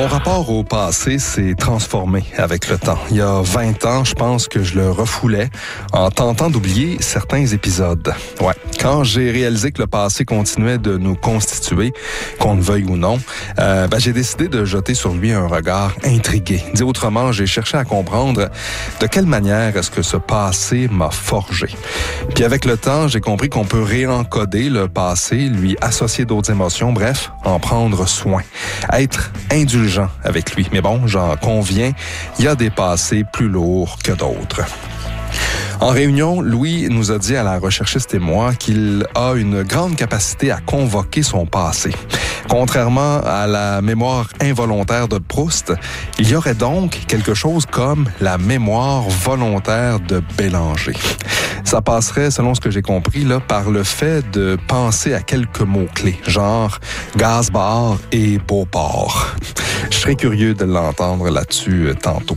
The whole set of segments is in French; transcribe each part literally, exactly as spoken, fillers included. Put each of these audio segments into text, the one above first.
Mon rapport au passé s'est transformé avec le temps. Il y a vingt ans, je pense que je le refoulais en tentant d'oublier certains épisodes. Ouais, quand j'ai réalisé que le passé continuait de nous constituer, qu'on le veuille ou non, euh, ben, j'ai décidé de jeter sur lui un regard intrigué. Dit autrement, j'ai cherché à comprendre de quelle manière est-ce que ce passé m'a forgé. Puis avec le temps, j'ai compris qu'on peut réencoder le passé, lui associer d'autres émotions, bref, en prendre soin, être indulgent avec lui. Mais bon, j'en conviens, il y a des passés plus lourds que d'autres. En réunion, Louis nous a dit à la recherchiste et moi qu'il a une grande capacité à convoquer son passé. Contrairement à la mémoire involontaire de Proust, il y aurait donc quelque chose comme la mémoire volontaire de Bélanger. Ça passerait, selon ce que j'ai compris, là, par le fait de penser à quelques mots-clés, genre Gazbar et Beauport. Je serais curieux de l'entendre là-dessus euh, tantôt.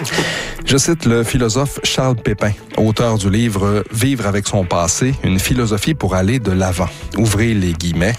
Je cite le philosophe Charles Pépin, auteur du livre « Vivre avec son passé, une philosophie pour aller de l'avant ». Ouvrez les guillemets.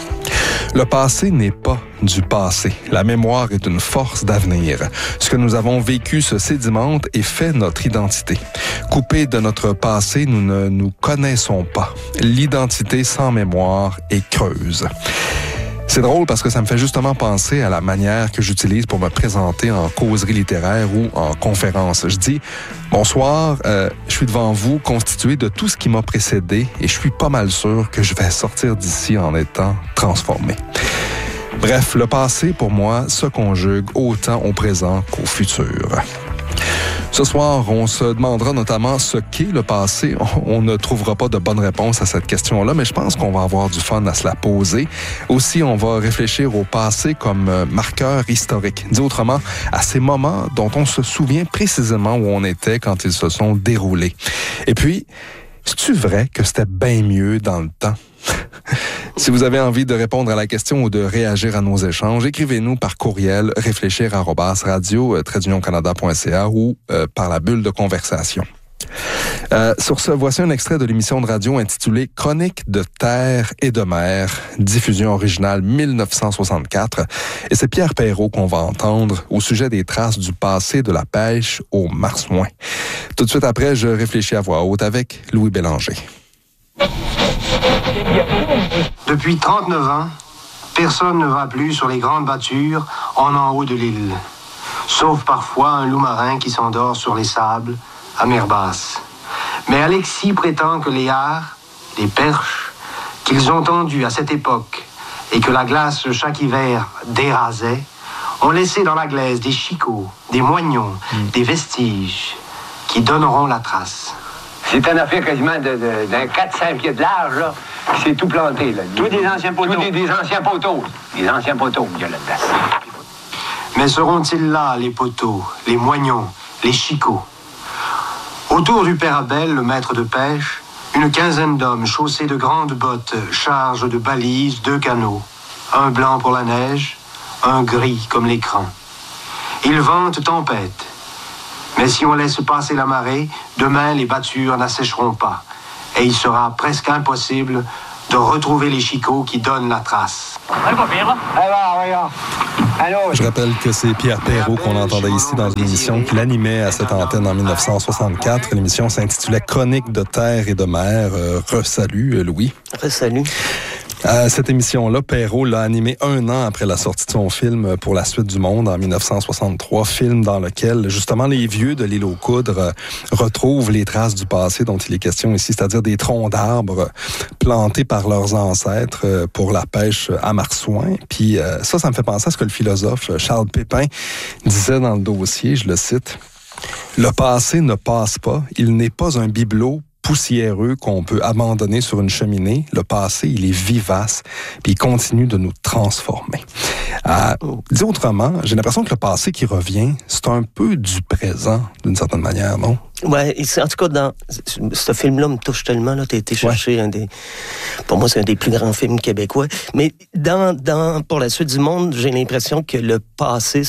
Le passé n'est pas du passé. La mémoire est une force d'avenir. Ce que nous avons vécu se sédimente et fait notre identité. Coupés de notre passé, nous ne nous connaissons pas. L'identité sans mémoire est creuse. C'est drôle parce que ça me fait justement penser à la manière que j'utilise pour me présenter en causerie littéraire ou en conférence. Je dis « Bonsoir, euh, je suis devant vous constitué de tout ce qui m'a précédé et je suis pas mal sûr que je vais sortir d'ici en étant transformé. » Bref, le passé, pour moi, se conjugue autant au présent qu'au futur. Ce soir, on se demandera notamment ce qu'est le passé. On ne trouvera pas de bonne réponse à cette question-là, mais je pense qu'on va avoir du fun à se la poser. Aussi, on va réfléchir au passé comme marqueur historique. Dit autrement, à ces moments dont on se souvient précisément où on était quand ils se sont déroulés. Et puis, c'est-tu vrai que c'était bien mieux dans le temps? Si vous avez envie de répondre à la question ou de réagir à nos échanges, écrivez-nous par courriel réfléchir arobase radio tiret union canada point c a ou euh, par la bulle de conversation. Euh, sur ce, voici un extrait de l'émission de radio intitulée « Chronique de terre et de mer », diffusion originale dix-neuf cent soixante-quatre. Et c'est Pierre Perrault qu'on va entendre au sujet des traces du passé de la pêche au marsouin. Tout de suite après, je réfléchis à voix haute avec Louis Bélanger. Depuis trente-neuf ans, personne ne va plus sur les grandes battures en en haut de l'île. Sauf parfois un loup marin qui s'endort sur les sables, à mer basse. Mais Alexis prétend que les hares, les perches, qu'ils ont tendus à cette époque et que la glace chaque hiver dérasait, ont laissé dans la glaise des chicots, des moignons, mmh. des vestiges qui donneront la trace. C'est une affaire quasiment de, de, d'un quatre à cinq pieds de large, là, qui s'est tout planté, là. Tous des anciens poteaux. Tous des, des anciens poteaux. Des anciens poteaux, il y a là-dedans. Mais seront-ils là, les poteaux, les moignons, les chicots? Autour du père Abel, le maître de pêche, une quinzaine d'hommes chaussés de grandes bottes chargent de balises deux canots. Un blanc pour la neige, un gris comme l'écran. Ils vantent tempête. Mais si on laisse passer la marée, demain les battures n'assécheront pas. Et il sera presque impossible de retrouver les chicots qui donnent la trace. Je rappelle que c'est Pierre Perrault qu'on entendait ici dans une émission qu'il animait à cette antenne en dix-neuf cent soixante-quatre. L'émission s'intitulait « Chronique de terre et de mer ». Euh, Re-salut, Louis. Re-salut. Euh, cette émission-là, Perrault l'a animée un an après la sortie de son film Pour la suite du monde en dix-neuf cent soixante-trois, film dans lequel justement les vieux de l'île aux Coudres euh, retrouvent les traces du passé dont il est question ici, c'est-à-dire des troncs d'arbres plantés par leurs ancêtres euh, pour la pêche à marsouin. Puis euh, ça, ça me fait penser à ce que le philosophe Charles Pépin disait dans le dossier, je le cite, « Le passé ne passe pas, il n'est pas un bibelot poussiéreux qu'on peut abandonner sur une cheminée. Le passé, il est vivace, puis il continue de nous transformer. » Euh, dit autrement, j'ai l'impression que le passé qui revient, c'est un peu du présent, d'une certaine manière, non? Ouais, en tout cas, dans ce film-là me touche tellement, là, t'as été chercher ouais. un des... Pour moi, c'est un des plus grands films québécois. Mais dans, dans Pour la suite du monde, j'ai l'impression que le passé se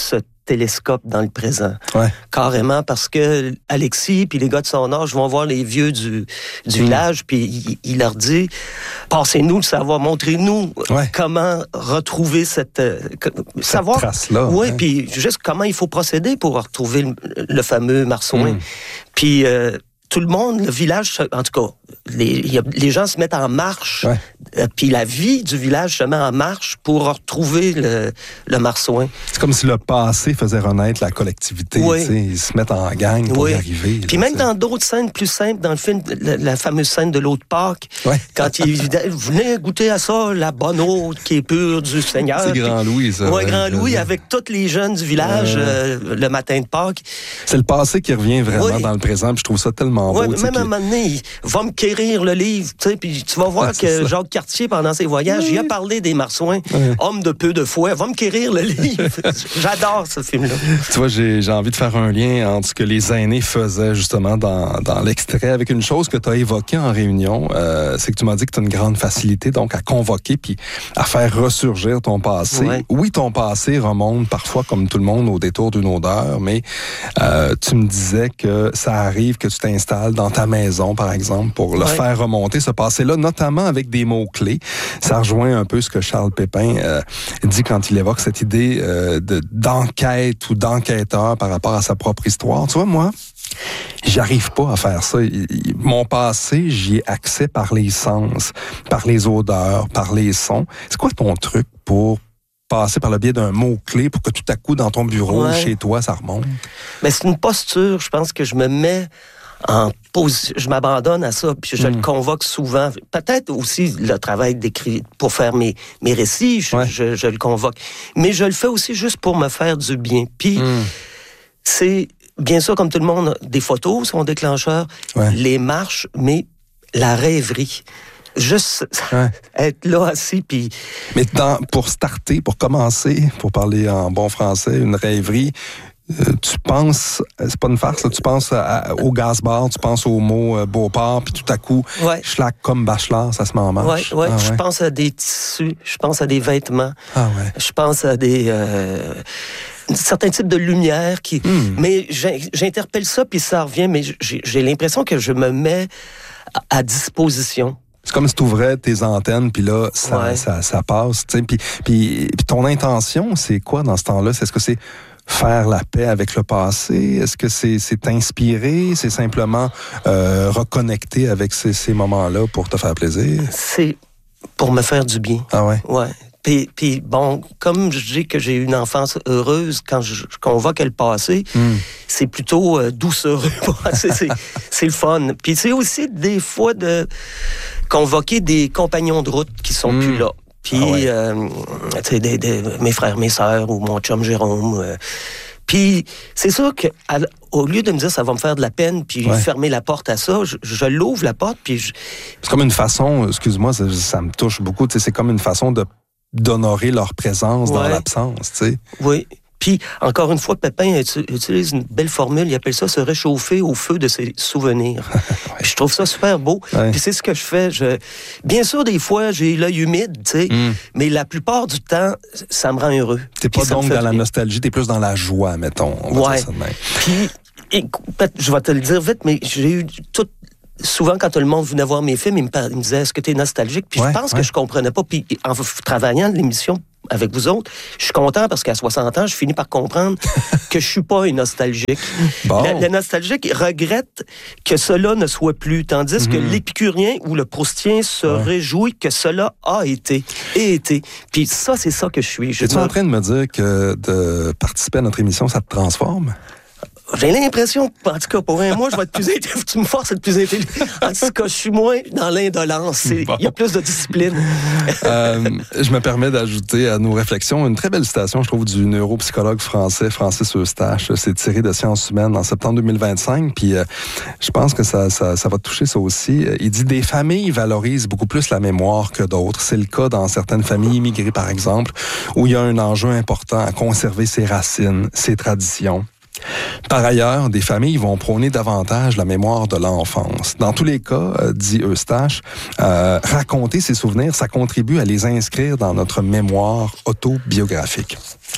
télescope dans le présent. Ouais. Carrément, parce que Alexis puis les gars de son âge vont voir les vieux du, du mmh. village, puis il, il leur dit, passez-nous le savoir, montrez-nous ouais. comment retrouver cette... cette savoir, trace-là. Oui, hein. puis juste comment il faut procéder pour retrouver le, le fameux marsouin. Mmh. Puis... Euh, tout le monde, le village, en tout cas, les, y a, les gens se mettent en marche, ouais. euh, puis la vie du village se met en marche pour retrouver le, le marsouin. C'est comme si le passé faisait renaître la collectivité. Oui. Ils se mettent en gang pour oui. y arriver. Puis là, même t'sais. Dans d'autres scènes plus simples, dans le film, la, la fameuse scène de l'eau de Pâques, ouais. quand il venez goûter à ça, la bonne eau qui est pure du Seigneur. C'est Grand Louis, ça. Oui, ouais, Grand Louis, avec tous les jeunes du village euh... Euh, le matin de Pâques. C'est le passé qui revient vraiment oui. dans le présent, puis je trouve ça tellement ouais, beau. Même à un moment donné, il va me quérir le livre, tu sais, puis tu vas voir ah, que ça. Jacques Cartier, pendant ses voyages, oui. il a parlé des marsouins, oui. homme de peu de foi, va me quérir le livre. J'adore ce film-là. Tu vois, j'ai, j'ai envie de faire un lien entre ce que les aînés faisaient justement dans, dans l'extrait avec une chose que tu as évoquée en réunion, euh, c'est que tu m'as dit que tu as une grande facilité donc à convoquer puis à faire ressurgir ton passé. Oui. oui, ton passé remonte parfois, comme tout le monde, au détour d'une odeur, mais euh, tu me disais que ça arrive que tu t'installes dans ta maison, par exemple, pour le ouais. faire remonter, ce passé-là, notamment avec des mots-clés. Ça rejoint un peu ce que Charles Pépin euh, dit quand il évoque cette idée euh, de, d'enquête ou d'enquêteur par rapport à sa propre histoire. Tu vois, moi, j'arrive pas à faire ça. Mon passé, j'y ai accès par les sens, par les odeurs, par les sons. C'est quoi ton truc pour passer par le biais d'un mot-clé pour que tout à coup, dans ton bureau, ouais. chez toi, ça remonte? Mais c'est une posture, je pense que je me mets en position, je m'abandonne à ça, puis je mmh. le convoque souvent. Peut-être aussi le travail d'écrire, pour faire mes, mes récits, je, ouais. je, je le convoque. Mais je le fais aussi juste pour me faire du bien. Puis, mmh. c'est bien sûr, comme tout le monde, des photos sont déclencheurs, ouais. les marches, mais la rêverie. Juste ouais. être là assis, puis... Mais dans, pour starter, pour commencer, pour parler en bon français, une rêverie... Euh, tu penses, c'est pas une farce, là, tu penses à, au gaz-bar, tu penses au mot euh, Beauport, puis tout à coup, ouais. schlag comme Bachelard, ça se met en marche. Oui, ouais. ah, je ouais. pense à des tissus, je pense à des vêtements, ah, ouais. je pense à des... Euh, certains types de lumière qui... Mm. Mais j'interpelle ça, puis ça revient, mais j'ai, j'ai l'impression que je me mets à, à disposition. C'est comme si tu ouvrais tes antennes, puis là, ça, ouais. ça, ça passe. Puis, puis, puis ton intention, c'est quoi dans ce temps-là? Est-ce que c'est faire la paix avec le passé? Est-ce que c'est, c'est t'inspirer? C'est simplement euh, reconnecter avec ces, ces moments-là pour te faire plaisir? C'est pour me faire du bien. Ah ouais? Ouais. Puis, puis bon, comme je dis que j'ai eu une enfance heureuse, quand je, je convoque le passé, mm. c'est plutôt euh, doucereux. c'est, c'est, c'est le fun. Puis c'est aussi des fois de convoquer des compagnons de route qui sont mm. plus là. Puis, ah ouais. euh, tu sais, des, des, mes frères, mes sœurs ou mon chum Jérôme. Euh, puis c'est sûr que à, au lieu de me dire ça va me faire de la peine puis ouais. fermer la porte à ça, je, je l'ouvre la porte puis je... C'est comme une façon, excuse-moi, ça, ça me touche beaucoup, tu sais, c'est comme une façon de d'honorer leur présence ouais. dans l'absence, tu sais. Oui. Puis, encore une fois, Pépin utilise une belle formule, il appelle ça se réchauffer au feu de ses souvenirs. ouais. Je trouve ça super beau. Ouais. Puis c'est ce que je fais. Je... Bien sûr, des fois, j'ai l'œil humide, tu sais, mm. mais la plupart du temps, ça me rend heureux. T'es pas donc dans la nostalgie, t'es plus dans la joie, mettons. On va ouais. dire ça de même. Puis, écoute, je vais te le dire vite, mais j'ai eu tout... Souvent, quand tout le monde venait voir mes films, il me, par... il me disait « Est-ce que tu es nostalgique? » Puis ouais, je pense ouais. que je comprenais pas. Puis en travaillant l'émission avec vous autres, je suis content parce qu'à soixante ans, je finis par comprendre que je suis pas un nostalgique. Bon. Le, le nostalgique regrette que cela ne soit plus, tandis mm-hmm. que l'épicurien ou le proustien se ouais. réjouit que cela a été et été. Puis ça, c'est ça que je suis. Je Es-tu me... en train de me dire que de participer à notre émission, ça te transforme? J'ai l'impression, en tout cas, pour un mois, je vais être plus intelligent. Tu me forces à être plus intelligent. En tout cas, je suis moins dans l'indolence. Il bon. y a plus de discipline. euh, je me permets d'ajouter à nos réflexions une très belle citation, je trouve, du neuropsychologue français Francis Eustache. C'est tiré de Sciences humaines en septembre deux mille vingt-cinq. Puis, euh, je pense que ça, ça, ça va toucher ça aussi. Il dit « Des familles valorisent beaucoup plus la mémoire que d'autres. C'est le cas dans certaines familles immigrées, par exemple, où il y a un enjeu important à conserver ses racines, ses traditions. » Par ailleurs, des familles vont prôner davantage la mémoire de l'enfance. Dans tous les cas, euh, dit Eustache, euh, raconter ses souvenirs, ça contribue à les inscrire dans notre mémoire autobiographique.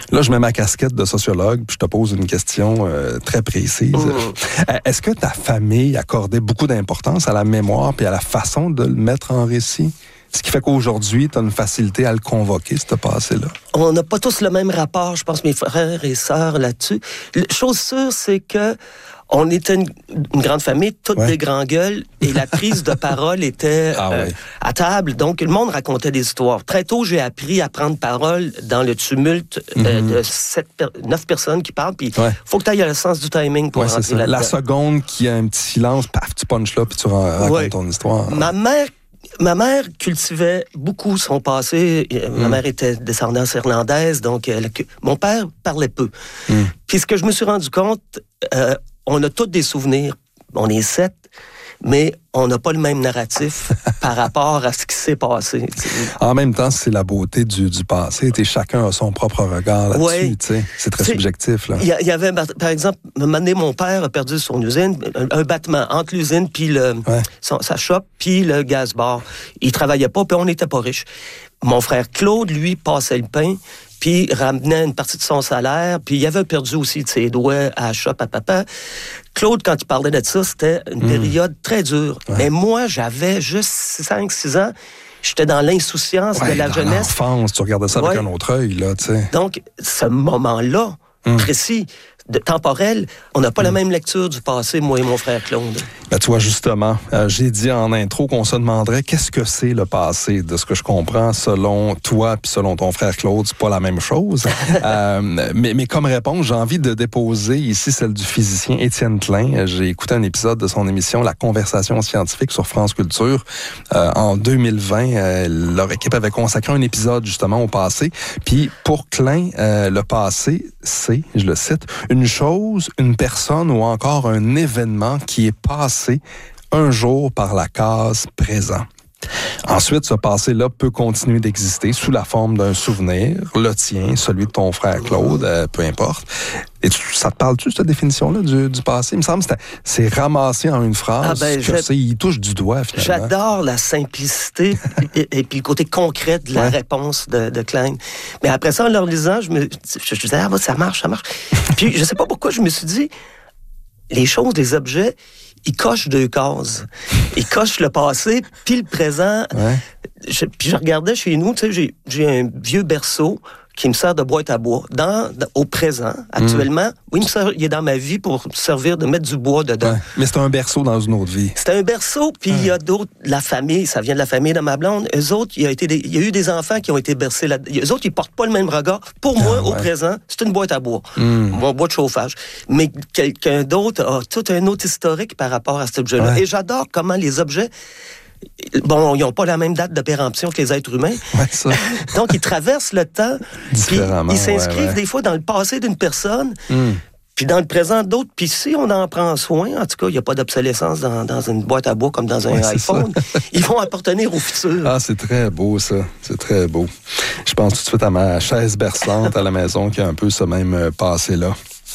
Là, je mets ma casquette de sociologue, puis je te pose une question euh, très précise. Mmh. Est-ce que ta famille accordait beaucoup d'importance à la mémoire puis à la façon de le mettre en récit? Ce qui fait qu'aujourd'hui, tu as une facilité à le convoquer, ce passé-là. On n'a pas tous le même rapport, je pense, mes frères et sœurs là-dessus. La chose sûre, c'est que on était une, une grande famille, toutes ouais. des grands gueules, et la prise de parole était ah euh, ouais. à table. Donc, le monde racontait des histoires. Très tôt, j'ai appris à prendre parole dans le tumulte euh, mm-hmm. de sept, neuf personnes qui parlent. Puis, il ouais. faut que tu ailles à le sens du timing pour ouais, rentrer là-dedans. La seconde qui a un petit silence, paf, tu punches là, puis tu racontes ouais. ton histoire. Ma mère Ma mère cultivait beaucoup son passé. Mm. Ma mère était descendance irlandaise, donc elle, mon père parlait peu. Mm. Puis ce que je me suis rendu compte, euh, on a tous des souvenirs. On est sept, mais on n'a pas le même narratif par rapport à ce qui s'est passé. T'sais. En même temps, c'est la beauté du, du passé. T'sais, chacun a son propre regard là-dessus. Ouais. C'est très t'sais, subjectif. Il y, y avait, par exemple, un moment donné, mon père a perdu son usine, un, un battement entre l'usine puis le, ouais. son, sa shop, puis le gaz bar. Il travaillait pas, puis on n'était pas riches. Mon frère Claude, lui, passait le pain, puis ramenait une partie de son salaire, puis il avait perdu aussi de ses doigts à la shop à papa. Claude, quand il parlait de ça, c'était une mmh. période très dure. Ouais. Mais moi, j'avais juste cinq six ans. J'étais dans l'insouciance ouais, de la dans jeunesse. L'enfance, tu regardais ça ouais. avec un autre œil, là, tu sais. Donc, ce moment-là, mmh. précis, de temporel, on n'a pas mmh. la même lecture du passé, moi et mon frère Claude. Ben, tu vois, justement, euh, j'ai dit en intro qu'on se demanderait qu'est-ce que c'est le passé. De ce que je comprends, selon toi puis selon ton frère Claude, c'est pas la même chose. euh, mais, mais comme réponse, j'ai envie de déposer ici celle du physicien Étienne Klein. J'ai écouté un épisode de son émission La Conversation scientifique sur France Culture. Euh, en deux mille vingt, euh, leur équipe avait consacré un épisode justement au passé. Puis pour Klein, euh, le passé, c'est, je le cite, une chose, une personne ou encore un événement qui est passé un jour par la case présent. Ensuite, ce passé-là peut continuer d'exister sous la forme d'un souvenir, le tien, celui de ton frère Claude, euh, peu importe. Et tu, ça te parle-tu, cette définition-là du, du passé? Il me semble que c'est ramassé en une phrase, ah ben, que c'est, il touche du doigt, finalement. J'adore la simplicité et, et puis le côté concret de la ouais. réponse de, de Klein. Mais après ça, en leur lisant, je me je, je disais, ah, ça marche, ça marche. Puis je sais pas pourquoi, je me suis dit, les choses, les objets, ils cochent deux cases. Ils cochent le passé, puis le présent. Ouais. Je, puis je regardais chez nous, tu sais, j'ai, j'ai un vieux berceau qui me sert de boîte à bois. Dans, dans, au présent, actuellement, mmh. oui, il, me sert, il est dans ma vie pour servir de mettre du bois dedans. Ouais. Mais c'est un berceau dans une autre vie. C'est un berceau, puis il ouais. y a d'autres, la famille, ça vient de la famille de ma blonde. Eux autres, il y a, été des, il y a eu des enfants qui ont été bercés là. Eux autres, ils portent pas le même regard. Pour moi, ah, ouais. au présent, c'est une boîte à bois. Mmh. Un bois de chauffage. Mais quelqu'un d'autre a tout un autre historique par rapport à cet objet-là. Ouais. Et j'adore comment les objets... Bon, ils n'ont pas la même date de péremption que les êtres humains. Ouais, ça. Donc, ils traversent le temps. Différemment. Ils s'inscrivent ouais, ouais. des fois dans le passé d'une personne, mm. puis dans le présent d'autres. Puis si on en prend soin, en tout cas, il n'y a pas d'obsolescence dans, dans une boîte à bois comme dans un ouais, iPhone, ils vont appartenir au futur. Ah, c'est très beau, ça. C'est très beau. Je pense tout de suite à ma chaise berçante à la maison qui a un peu ce même passé-là.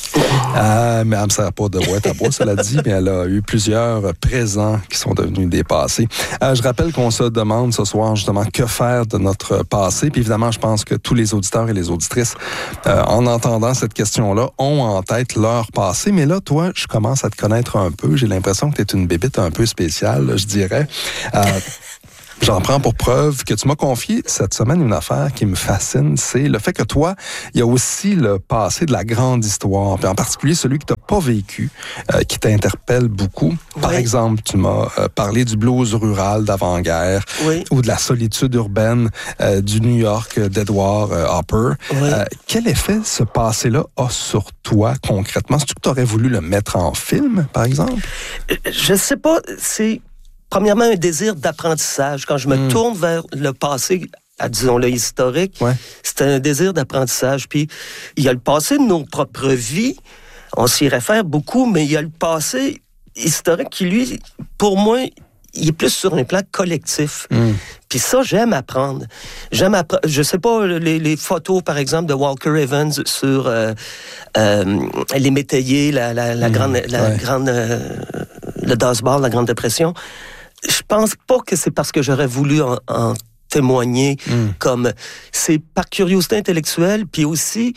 Euh, mais elle ne me sert pas de boîte à bois, cela dit, mais elle a eu plusieurs présents qui sont devenus des passés. Euh, je rappelle qu'on se demande ce soir justement que faire de notre passé. Puis évidemment, je pense que tous les auditeurs et les auditrices, euh, en entendant cette question-là, ont en tête leur passé. Mais là, toi, je commence à te connaître un peu. J'ai l'impression que tu es une bébite un peu spéciale, je dirais. Euh, J'en prends pour preuve que tu m'as confié cette semaine une affaire qui me fascine, c'est le fait que toi, il y a aussi le passé de la grande histoire, puis en particulier celui que tu n'as pas vécu, euh, qui t'interpelle beaucoup. Oui. Par exemple, tu m'as euh, parlé du blues rural d'avant-guerre, oui. ou de la solitude urbaine euh, du New York d'Edward euh, Hopper. Oui. Euh, quel effet ce passé-là a sur toi concrètement? Est-ce que tu aurais voulu le mettre en film, par exemple? Je sais pas, c'est... Premièrement, un désir d'apprentissage. Quand je me mmh. tourne vers le passé, à, disons-le, historique, ouais. c'est un désir d'apprentissage. Puis, il y a le passé de nos propres vies, on s'y réfère beaucoup, mais il y a le passé historique qui, lui, pour moi, il est plus sur un plan collectif. Mmh. Puis ça, j'aime apprendre. J'aime apprendre. Je sais pas, les, les photos, par exemple, de Walker Evans sur euh, euh, les métayers, la, la, la mmh. grande... La ouais. grande euh, le Dust Bowl, la Grande Dépression. Je pense pas que c'est parce que j'aurais voulu en, en témoigner. Mm. Comme c'est par curiosité intellectuelle, puis aussi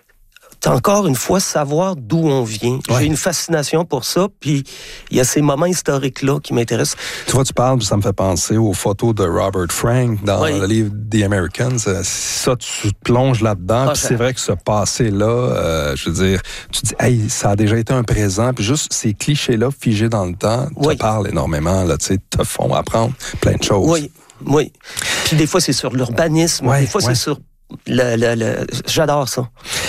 encore une fois savoir d'où on vient. Ouais. J'ai une fascination pour ça, puis il y a ces moments historiques-là qui m'intéressent. Tu vois, tu parles, ça me fait penser aux photos de Robert Frank dans oui. le livre The Americans. Ça, tu te plonges là-dedans, Ah, puis ça... c'est vrai que ce passé-là, euh, je veux dire, tu te dis, hey, ça a déjà été un présent, puis juste ces clichés-là figés dans le temps, oui. te parlent énormément, là, tu sais, te font apprendre plein de choses. Oui, oui. Puis des fois, c'est sur l'urbanisme, ouais, des fois, ouais. c'est sur... Le, le, le... J'adore ça.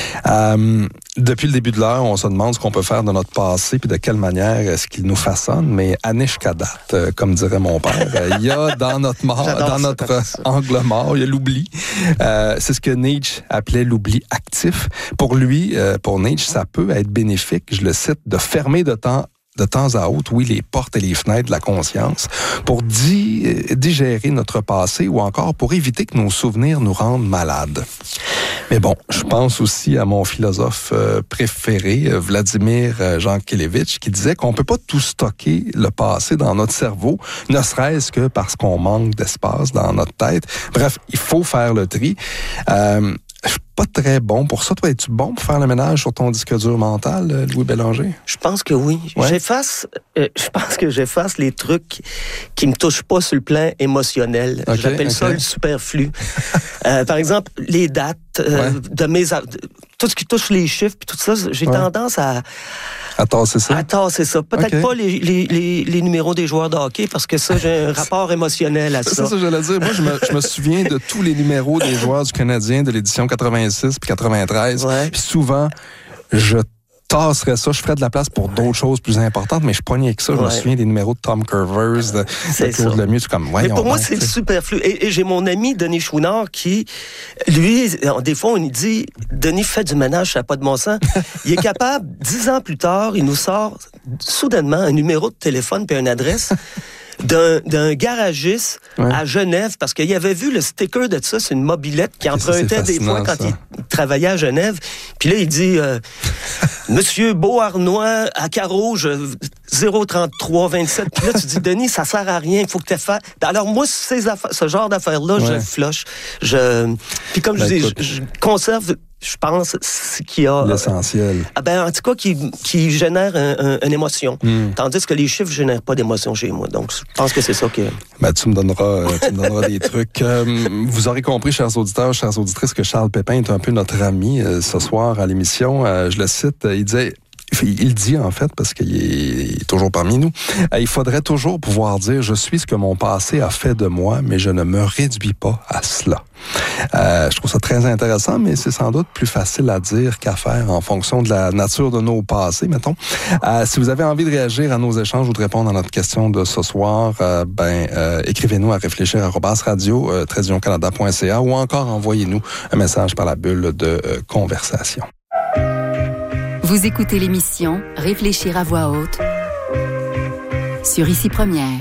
Euh, depuis le début de l'heure, on se demande ce qu'on peut faire de notre passé puis de quelle manière est-ce qu'il nous façonne. Mais Anish Kadat, euh, comme dirait mon père, il y a dans notre mort, J'adore dans ça, notre angle mort, il y a l'oubli. Euh, c'est ce que Nietzsche appelait l'oubli actif. Pour lui, euh, pour Nietzsche, ça peut être bénéfique, je le cite, de fermer de temps de temps à autre, oui, les portes et les fenêtres de la conscience, pour di- digérer notre passé ou encore pour éviter que nos souvenirs nous rendent malades. Mais bon, je pense aussi à mon philosophe euh, préféré, euh, Vladimir euh, Jankélévitch, qui disait qu'on peut pas tout stocker le passé dans notre cerveau, ne serait-ce que parce qu'on manque d'espace dans notre tête. Bref, il faut faire le tri. Euh, Je suis pas très bon pour ça. Toi, es-tu bon pour faire le ménage sur ton disque dur mental, Louis Bélanger? Je pense que oui. Ouais. J'efface, euh, je pense que j'efface les trucs qui me touchent pas sur le plan émotionnel. Okay, J'appelle okay. ça le superflu. euh, par exemple, les dates euh, ouais. de mes... Tout ce qui touche les chiffres, puis tout ça, j'ai ouais. tendance à... À tasser ça? À tasser ça. Peut-être okay. pas les, les, les, les numéros des joueurs de hockey, parce que ça, j'ai un rapport émotionnel à ça. C'est ça que j'allais dire. Moi, je me, je me souviens de tous les numéros des joueurs du Canadien de l'édition quatre-vingt-six puis quatre-vingt-treize. Ouais. Puis souvent, je tasserais ça, je ferais de la place pour d'autres choses plus importantes, mais je pognais avec ça. Ouais. Je me souviens des numéros de Tom Curvers, de, de Claude Lemieux. C'est comme, mais pour moi, c'est le superflu. Et, et j'ai mon ami Denis Chouinard qui, lui, des fois, on lui dit, Denis fait du ménage, ça n'a pas de bon sens. Il est capable, dix ans plus tard, il nous sort soudainement un numéro de téléphone puis une adresse d'un, d'un garagiste ouais. à Genève, parce qu'il avait vu le sticker de ça, c'est une mobilette qui empruntait des fois quand ça. il travaillait à Genève. Puis là, il dit euh, Monsieur Beauharnois à Carouge, zéro trente-trois vingt-sept. Puis là, tu dis, Denis, ça sert à rien, il faut que tu fasses. Alors moi, ces affaires, ce genre d'affaires-là, ouais. je le flush. Je... Puis comme ben, je dis, je, je conserve... Je pense ce qui a... L'essentiel. Ah ben, en tout cas, qui, qui génère un, un, une émotion. Mm. Tandis que les chiffres ne génèrent pas d'émotion chez moi. Donc, je pense que c'est ça que... Ben, tu me donneras, tu me donneras des trucs. Euh, vous aurez compris, chers auditeurs, chères auditrices, que Charles Pépin est un peu notre ami euh, ce soir à l'émission. Euh, je le cite, il disait... Il dit, en fait, parce qu'il est toujours parmi nous, il faudrait toujours pouvoir dire « Je suis ce que mon passé a fait de moi, mais je ne me réduis pas à cela. » Euh, je trouve ça très intéressant, mais c'est sans doute plus facile à dire qu'à faire en fonction de la nature de nos passés, mettons. Euh, si vous avez envie de réagir à nos échanges ou de répondre à notre question de ce soir, euh, ben euh, écrivez-nous à réfléchir arobase radio tiret canada point c a ou encore envoyez-nous un message par la bulle de euh, conversation. Vous écoutez l'émission Réfléchir à voix haute sur Ici Première.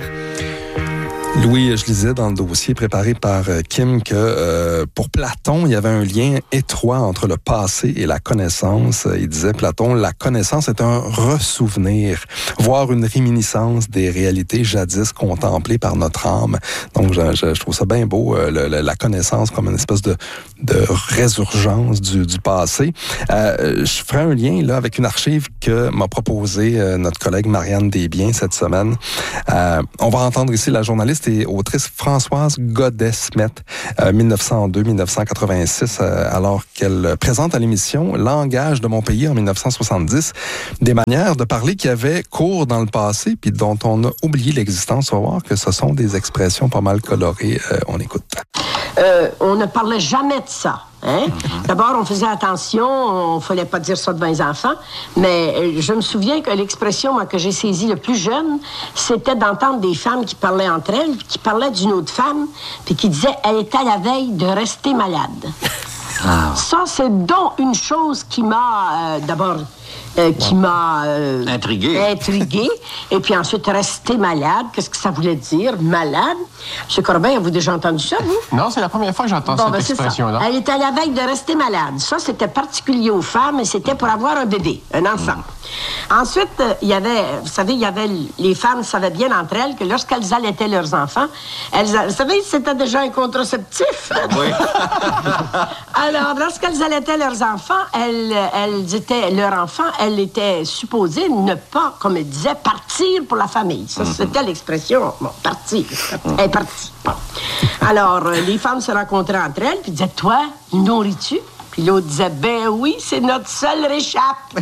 Louis, je lisais dans le dossier préparé par Kim que euh, pour Platon, il y avait un lien étroit entre le passé et la connaissance. Il disait, Platon, la connaissance est un ressouvenir, voire une réminiscence des réalités jadis contemplées par notre âme. Donc, je, je, je trouve ça bien beau, euh, le, le, la connaissance comme une espèce de, de résurgence du, du passé. Euh, je ferai un lien là avec une archive que m'a proposé euh, notre collègue Marianne Desbiens cette semaine. Euh, on va entendre ici la journaliste et autrice Françoise Godet-Smet, euh, dix-neuf cent deux à dix-neuf cent quatre-vingt-six, euh, alors qu'elle présente à l'émission Langage de mon pays en dix-neuf cent soixante-dix, des manières de parler qui avaient cours dans le passé puis dont on a oublié l'existence. On va voir que ce sont des expressions pas mal colorées. Euh, on écoute. Euh, on ne parlait jamais de ça. Hein? Mm-hmm. D'abord, on faisait attention, on ne fallait pas dire ça devant les enfants, mais euh, je me souviens que l'expression moi, que j'ai saisie le plus jeune, c'était d'entendre des femmes qui parlaient entre elles, qui parlaient d'une autre femme, puis qui disaient « elle est à la veille de rester malade ». Ah. Ça, c'est donc une chose qui m'a, euh, d'abord, euh, qui wow. m'a... Euh, intrigué. Intrigué. Et puis ensuite, rester malade. Qu'est-ce que ça voulait dire, malade? M. Corbin, avez-vous déjà entendu ça, vous? Non, c'est la première fois que j'entends bon, cette ben, expression-là. Elle était à la veille de rester malade. Ça, c'était particulier aux femmes et c'était pour avoir un bébé, un enfant. Mm. Ensuite, il y avait, vous savez, il y avait, les femmes savaient bien entre elles que lorsqu'elles allaitaient leurs enfants, elles, vous savez, c'était déjà un contraceptif. Oui. Alors, lorsqu'elles allaitaient leurs enfants, elles, elles étaient, leur enfant, elles étaient supposées ne pas, comme elles disaient, partir pour la famille. Ça, mm-hmm. c'était l'expression, bon, partir. Elle est partie. Bon. Alors, euh, les femmes se rencontraient entre elles, puis disaient, toi, nourris-tu? Puis l'autre disait, ben oui, c'est notre seule réchappe.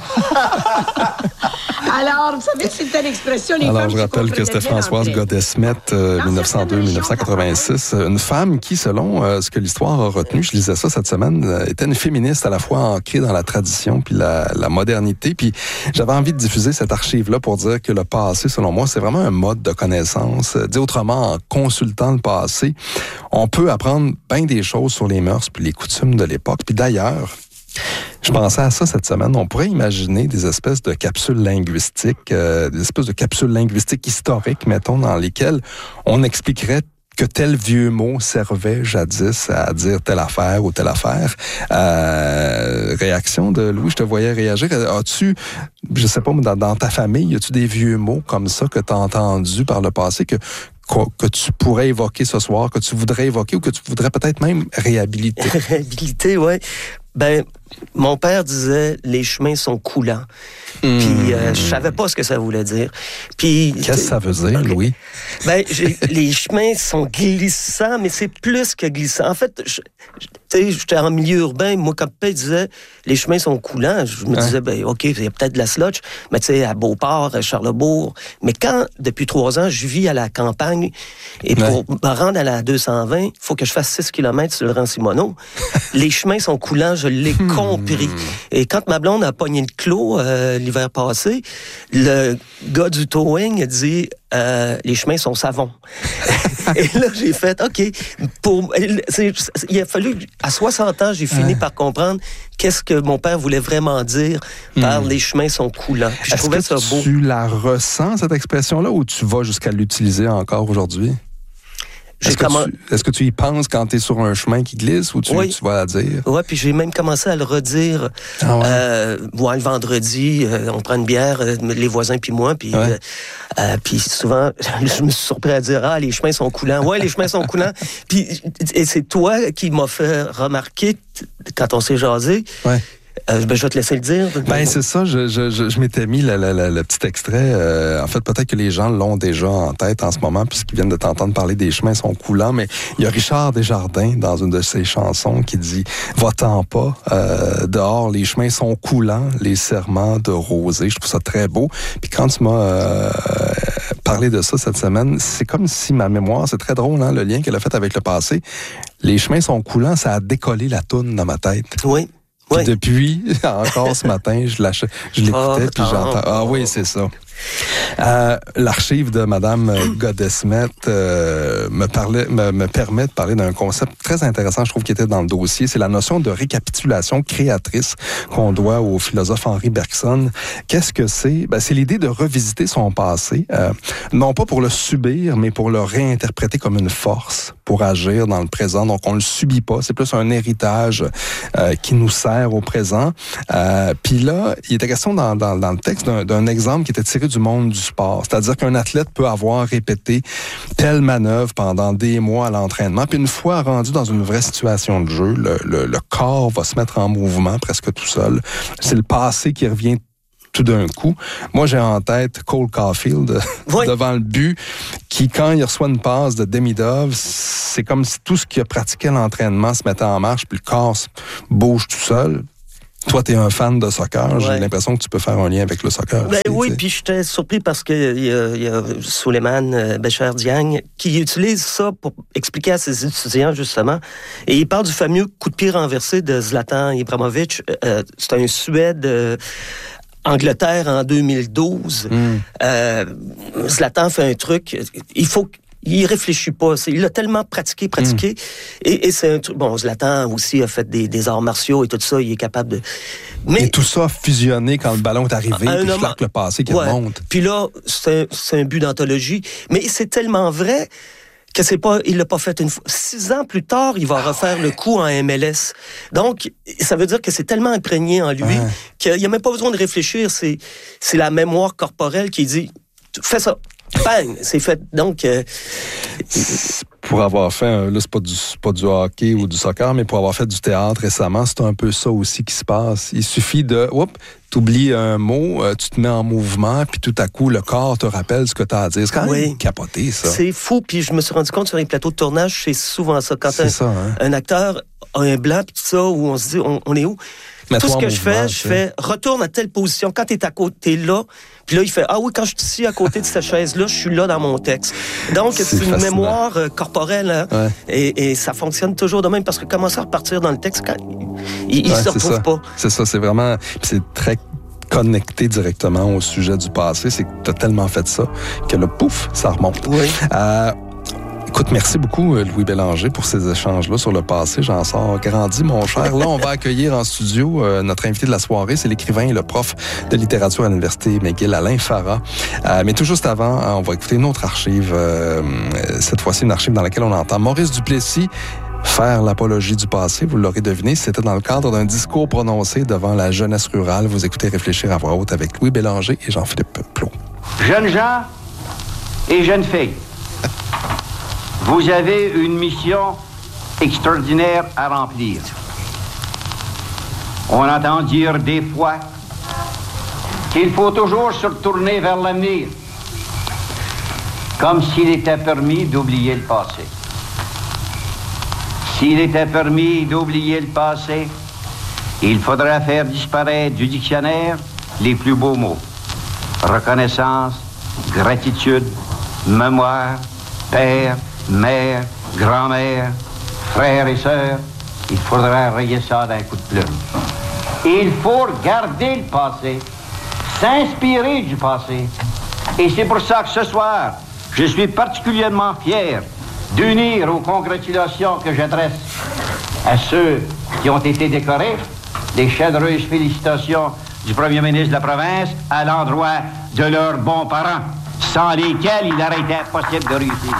Alors, vous savez, c'était l'expression... Les Alors, femmes je rappelle que c'était Françoise Godesmet, euh, mille neuf cent deux à mille neuf cent quatre-vingt-six. Une femme qui, selon euh, ce que l'histoire a retenu, je lisais ça cette semaine, euh, était une féministe à la fois ancrée dans la tradition puis la, la modernité. Puis j'avais envie de diffuser cette archive-là pour dire que le passé, selon moi, c'est vraiment un mode de connaissance. Euh, dit autrement, en consultant le passé, on peut apprendre bien des choses sur les mœurs puis les coutumes de l'époque. Puis d'ailleurs, je pensais à ça cette semaine. On pourrait imaginer des espèces de capsules linguistiques, euh, des espèces de capsules linguistiques historiques, mettons, dans lesquelles on expliquerait que tel vieux mot servait jadis à dire telle affaire ou telle affaire. Euh, réaction de Louis, je te voyais réagir. As-tu, je sais pas, dans, dans ta famille, as-tu des vieux mots comme ça que tu as entendus par le passé que que tu pourrais évoquer ce soir, que tu voudrais évoquer ou que tu voudrais peut-être même réhabiliter? Réhabiliter, oui. Ben, mon père disait « les chemins sont coulants mmh. ». Puis euh, je savais pas ce que ça voulait dire. Puis qu'est-ce que ça veut dire, okay. Louis? Ben, les chemins sont glissants, mais c'est plus que glissant. En fait, je, tu sais, j'étais en milieu urbain. Moi, quand papa disait « les chemins sont coulants », je me hein? disais « ben OK, il y a peut-être de la slotch », mais tu sais, à Beauport, à Charlesbourg. Mais quand, depuis trois ans, je vis à la campagne, et pour ouais. me rendre à la deux cent vingt, il faut que je fasse six kilomètres sur le Rancimono. Les chemins sont coulants, je l'ai hmm. compris. Et quand ma blonde a pogné le clos euh, l'hiver passé, le gars du towing a dit euh, « les chemins sont savons ». Et là, j'ai fait, OK, pour, c'est, il a fallu, à soixante ans, j'ai fini ouais. par comprendre qu'est-ce que mon père voulait vraiment dire par mmh. les chemins sont coulants. Puis je Est-ce trouvais que ça beau. Tu la ressens, cette expression-là, ou tu vas jusqu'à l'utiliser encore aujourd'hui? Est-ce que, comment... tu, est-ce que tu y penses quand tu es sur un chemin qui glisse ou tu, oui. tu vas la dire? Oui, puis j'ai même commencé à le redire. Ah ouais. Euh, ouais, le vendredi, euh, on prend une bière, euh, les voisins puis moi, puis ouais. euh, euh, puis souvent, je me suis surpris à dire « Ah, les chemins sont coulants. » Ouais, les chemins sont coulants. Puis, et c'est toi qui m'as fait remarquer, quand on s'est jasé, ouais. Euh, ben, je vais te laisser le dire. Ben, c'est ça, je, je, je, je m'étais mis le, le, le, le petit extrait. Euh, en fait, peut-être que les gens l'ont déjà en tête en ce moment, puisqu'ils viennent de t'entendre parler des chemins sont coulants, mais il y a Richard Desjardins, dans une de ses chansons, qui dit « Va-t'en pas, euh, dehors, les chemins sont coulants, les serments de rosée. » Je trouve ça très beau. Puis quand tu m'as euh, parlé de ça cette semaine, c'est comme si ma mémoire, c'est très drôle, hein, le lien qu'elle a fait avec le passé. Les chemins sont coulants, ça a décollé la toune dans ma tête. Oui. Puis oui. depuis, encore ce matin, je, lâche, je l'écoutais, oh, puis j'entends... Ah oui, c'est ça. Euh, l'archive de Madame Godesmet euh, me, parlait, me, me permet de parler d'un concept très intéressant, je trouve, qui était dans le dossier. C'est la notion de récapitulation créatrice qu'on doit au philosophe Henri Bergson. Qu'est-ce que c'est? Ben, c'est l'idée de revisiter son passé, euh, non pas pour le subir, mais pour le réinterpréter comme une force pour agir dans le présent. Donc, on le subit pas. C'est plus un héritage euh, qui nous sert au présent. Euh, Puis là, il était question dans, dans, dans le texte d'un, d'un exemple qui était tiré du monde du sport. C'est-à-dire qu'un athlète peut avoir répété telle manœuvre pendant des mois à l'entraînement, puis une fois rendu dans une vraie situation de jeu, le, le, le corps va se mettre en mouvement presque tout seul. C'est le passé qui revient tout d'un coup. Moi, j'ai en tête Cole Caulfield oui. devant le but, qui, quand il reçoit une passe de Demidov, c'est comme si tout ce qu'il a pratiqué à l'entraînement se mettait en marche, puis le corps bouge tout seul. Toi, tu es un fan de soccer. Ouais. J'ai l'impression que tu peux faire un lien avec le soccer. Ben aussi, oui, puis j'étais surpris parce qu'il y a, y a Souleymane euh, Bécher Diagne qui utilise ça pour expliquer à ses étudiants, justement. Et il parle du fameux coup de pied renversé de Zlatan Ibrahimovic. Euh, c'est un Suède... Euh, Angleterre en deux mille douze. Mm. Euh, Zlatan fait un truc. Il faut il réfléchit pas. C'est, il a tellement pratiqué, pratiqué. Mm. Et, et c'est un truc... Bon, Zlatan aussi a fait des, des arts martiaux et tout ça. Il est capable de... Mais et tout ça a fusionné quand le ballon est arrivé, puis flac le passé qui ouais. remonte. Puis là, c'est un, c'est un but d'anthologie. Mais c'est tellement vrai que c'est pas, il l'a pas fait une fois. Six ans plus tard, il va refaire le coup en M L S. Donc, ça veut dire que c'est tellement imprégné en lui ouais. qu'il n'y a même pas besoin de réfléchir. C'est, c'est la mémoire corporelle qui dit, fais ça. Bang! C'est fait. Donc, euh, pour avoir fait, un, là, c'est pas, du, c'est pas du hockey ou du soccer, mais pour avoir fait du théâtre récemment, c'est un peu ça aussi qui se passe. Il suffit de, oups, t'oublies un mot, euh, tu te mets en mouvement, puis tout à coup, le corps te rappelle ce que t'as à dire. C'est quand même oui. capoté, ça. C'est fou, puis je me suis rendu compte sur les plateaux de tournage, c'est souvent ça. Quand un, ça, hein? un acteur a un blanc, puis tout ça, où on se dit, on, on est où? Mais tout ce que je fais, je fais, retourne à telle position. Quand t'es à côté là, puis là, il fait, ah oui, quand je suis ici à côté de cette chaise-là, je suis là dans mon texte. Donc, c'est, c'est une fascinant. mémoire euh, corporelle, hein, ouais. et, et ça fonctionne toujours de même, parce que commencer à repartir dans le texte, quand il, il ouais, se retrouve pas. C'est ça, c'est vraiment, c'est très connecté directement au sujet du passé. C'est que t'as tellement fait ça que là, pouf, ça remonte. Oui. Euh, Écoute, merci beaucoup, Louis Bélanger, pour ces échanges-là sur le passé. J'en sors grandi, mon cher. Là, on va accueillir en studio euh, notre invité de la soirée. C'est l'écrivain et le prof de littérature à l'Université McGill, Alain Farah. Euh, mais tout juste avant, on va écouter une autre archive. Euh, cette fois-ci, une archive dans laquelle on entend Maurice Duplessis faire l'apologie du passé. Vous l'aurez deviné, c'était dans le cadre d'un discours prononcé devant la jeunesse rurale. Vous écoutez Réfléchir à voix haute avec Louis Bélanger et Jean-Philippe Plot. Jeunes gens et jeunes filles, vous avez une mission extraordinaire à remplir. On entend dire des fois qu'il faut toujours se retourner vers l'avenir, comme s'il était permis d'oublier le passé. S'il était permis d'oublier le passé, il faudrait faire disparaître du dictionnaire les plus beaux mots. Reconnaissance, gratitude, mémoire, père, mère, grand-mère, frères et sœurs, il faudrait rayer ça d'un coup de plume. Il faut regarder le passé, s'inspirer du passé. Et c'est pour ça que ce soir, je suis particulièrement fier d'unir aux congratulations que j'adresse à ceux qui ont été décorés des chaleureuses félicitations du premier ministre de la province à l'endroit de leurs bons parents, sans lesquels il aurait été impossible de réussir.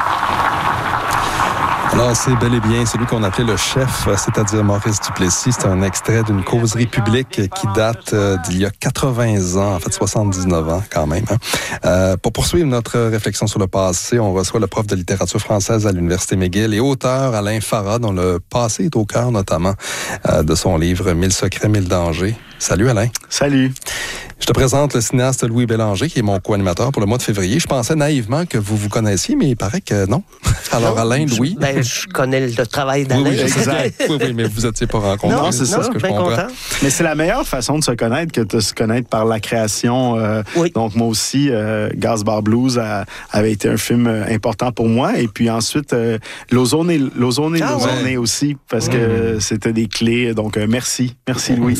Alors, c'est bel et bien celui qu'on appelait le chef, c'est-à-dire Maurice Duplessis. C'est un extrait d'une causerie publique qui date euh, d'il y a quatre-vingts ans, en fait soixante-dix-neuf ans quand même. Hein. Euh, pour poursuivre notre réflexion sur le passé, on reçoit le prof de littérature française à l'Université McGill et auteur Alain Farah, dont le passé est au cœur notamment euh, de son livre « Mille secrets, mille dangers ». Salut Alain. Salut. Je te présente le cinéaste Louis Bélanger, qui est mon co-animateur pour le mois de février. Je pensais naïvement que vous vous connaissiez, mais il paraît que non. Alors, non, Alain, Louis... Je, ben, je connais le travail d'Alain. Oui, oui, exact. oui, oui, mais vous n'étiez pas rencontrés. Non, c'est non, ça. Ce que je comprends. Content. Mais c'est la meilleure façon de se connaître que de se connaître par la création. Euh, oui. Donc, moi aussi, euh, Gaz-Bar Blues a, avait été un film important pour moi. Et puis ensuite, euh, L'Ozone et L'Ozone et ah, L'Ozone ouais. aussi, parce que mmh. c'était des clés. Donc, euh, merci. Merci, Louis.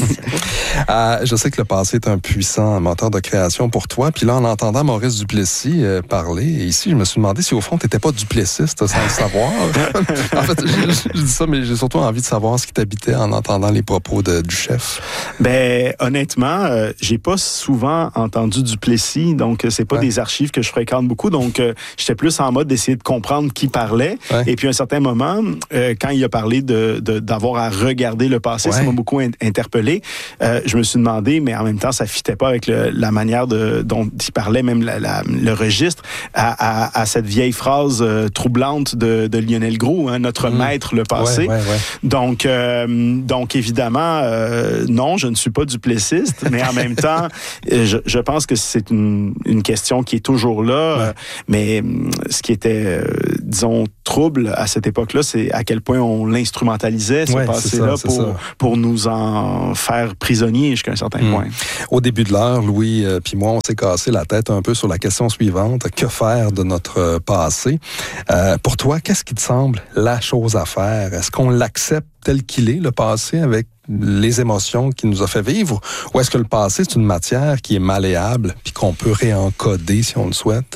euh, je sais que le passé est un puissant moteur de création pour toi. Puis là, en entendant Maurice Duplessis euh, parler, ici, je me suis demandé si au fond, tu n'étais pas duplessiste sans le savoir. En fait, je, je dis ça, mais j'ai surtout envie de savoir ce qui t'habitait en entendant les propos de, du chef. Ben, honnêtement, euh, j'ai pas souvent entendu Duplessis, donc c'est pas ouais. des archives que je fréquente beaucoup. Donc, euh, j'étais plus en mode d'essayer de comprendre qui parlait. Ouais. Et puis, à un certain moment, euh, quand il a parlé de, de, d'avoir à regarder le passé, ouais. ça m'a beaucoup in- interpellé. Euh, je me suis demandé, mais en même temps, ça fitait pas avec le, la manière de, dont il parlait, même la, la, le registre, à, à, à cette vieille phrase euh, troublante de, de Lionel Groulx, hein, notre mmh. maître, le passé. Ouais, ouais, ouais. Donc, euh, donc, évidemment, euh, non, je ne suis pas duplessiste, mais en même temps, je, je pense que c'est une, une question qui est toujours là. Ouais. Euh, mais ce qui était, euh, disons, trouble à cette époque-là, c'est à quel point on l'instrumentalisait, ce ouais, passé-là, ça, pour, pour nous en faire prisonniers jusqu'à un certain mmh. point. Au début de l'heure, Louis euh, puis moi, on s'est cassé la tête un peu sur la question suivante. Que faire de notre euh, passé? Euh, pour toi, qu'est-ce qui te semble la chose à faire? Est-ce qu'on l'accepte tel qu'il est, le passé, avec les émotions qu'il nous a fait vivre? Ou est-ce que le passé, c'est une matière qui est malléable puis qu'on peut réencoder si on le souhaite?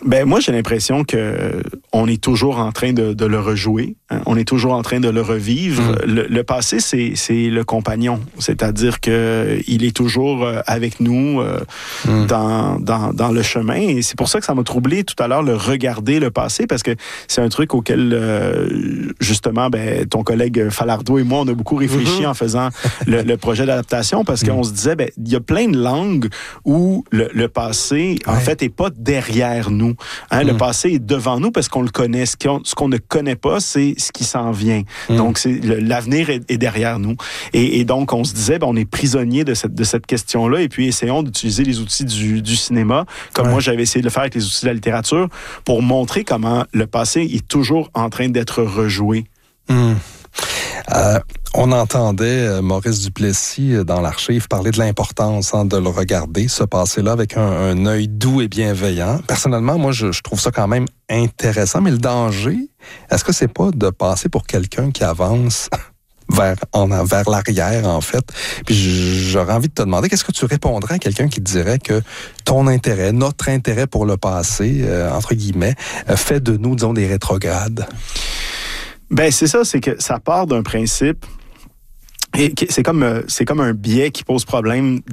Ben moi, j'ai l'impression que on est toujours en train de, de le rejouer. Hein? On est toujours en train de le revivre. Mmh. Le, le passé, c'est, c'est le compagnon. C'est-à-dire que il est toujours avec nous euh, mmh. dans, dans, dans le chemin. Et c'est pour ça que ça m'a troublé tout à l'heure, le regarder le passé, parce que c'est un truc auquel, euh, justement, ben, ton collègue Falardeau et moi, on a beaucoup réfléchi mmh. en faisant le, le projet d'adaptation, parce mmh. qu'on se disait, ben, il y a plein de langues où le, le passé, ouais. en fait, est pas derrière nous. Hein, mmh. Le passé est devant nous parce qu'on le connaît. Ce qu'on, ce qu'on ne connaît pas, c'est ce qui s'en vient. Mmh. Donc, c'est, le, l'avenir est, est derrière nous. Et, et donc, on se disait, ben, on est prisonnier de cette, de cette question-là, et puis essayons d'utiliser les outils du, du cinéma, comme ouais. moi, j'avais essayé de le faire avec les outils de la littérature, pour montrer comment le passé est toujours en train d'être rejoué. Mmh. Euh, on entendait Maurice Duplessis dans l'archive parler de l'importance hein, de le regarder, ce passé-là, avec un, un œil doux et bienveillant. Personnellement, moi, je, je trouve ça quand même intéressant, mais le danger, est-ce que c'est pas de passer pour quelqu'un qui avance vers, en, vers l'arrière, en fait? Puis j'aurais envie de te demander, qu'est-ce que tu répondrais à quelqu'un qui dirait que ton intérêt, notre intérêt pour le passé, euh, entre guillemets, fait de nous, disons, des rétrogrades? Ben c'est ça, c'est que ça part d'un principe. Et c'est comme c'est comme un biais qui pose problème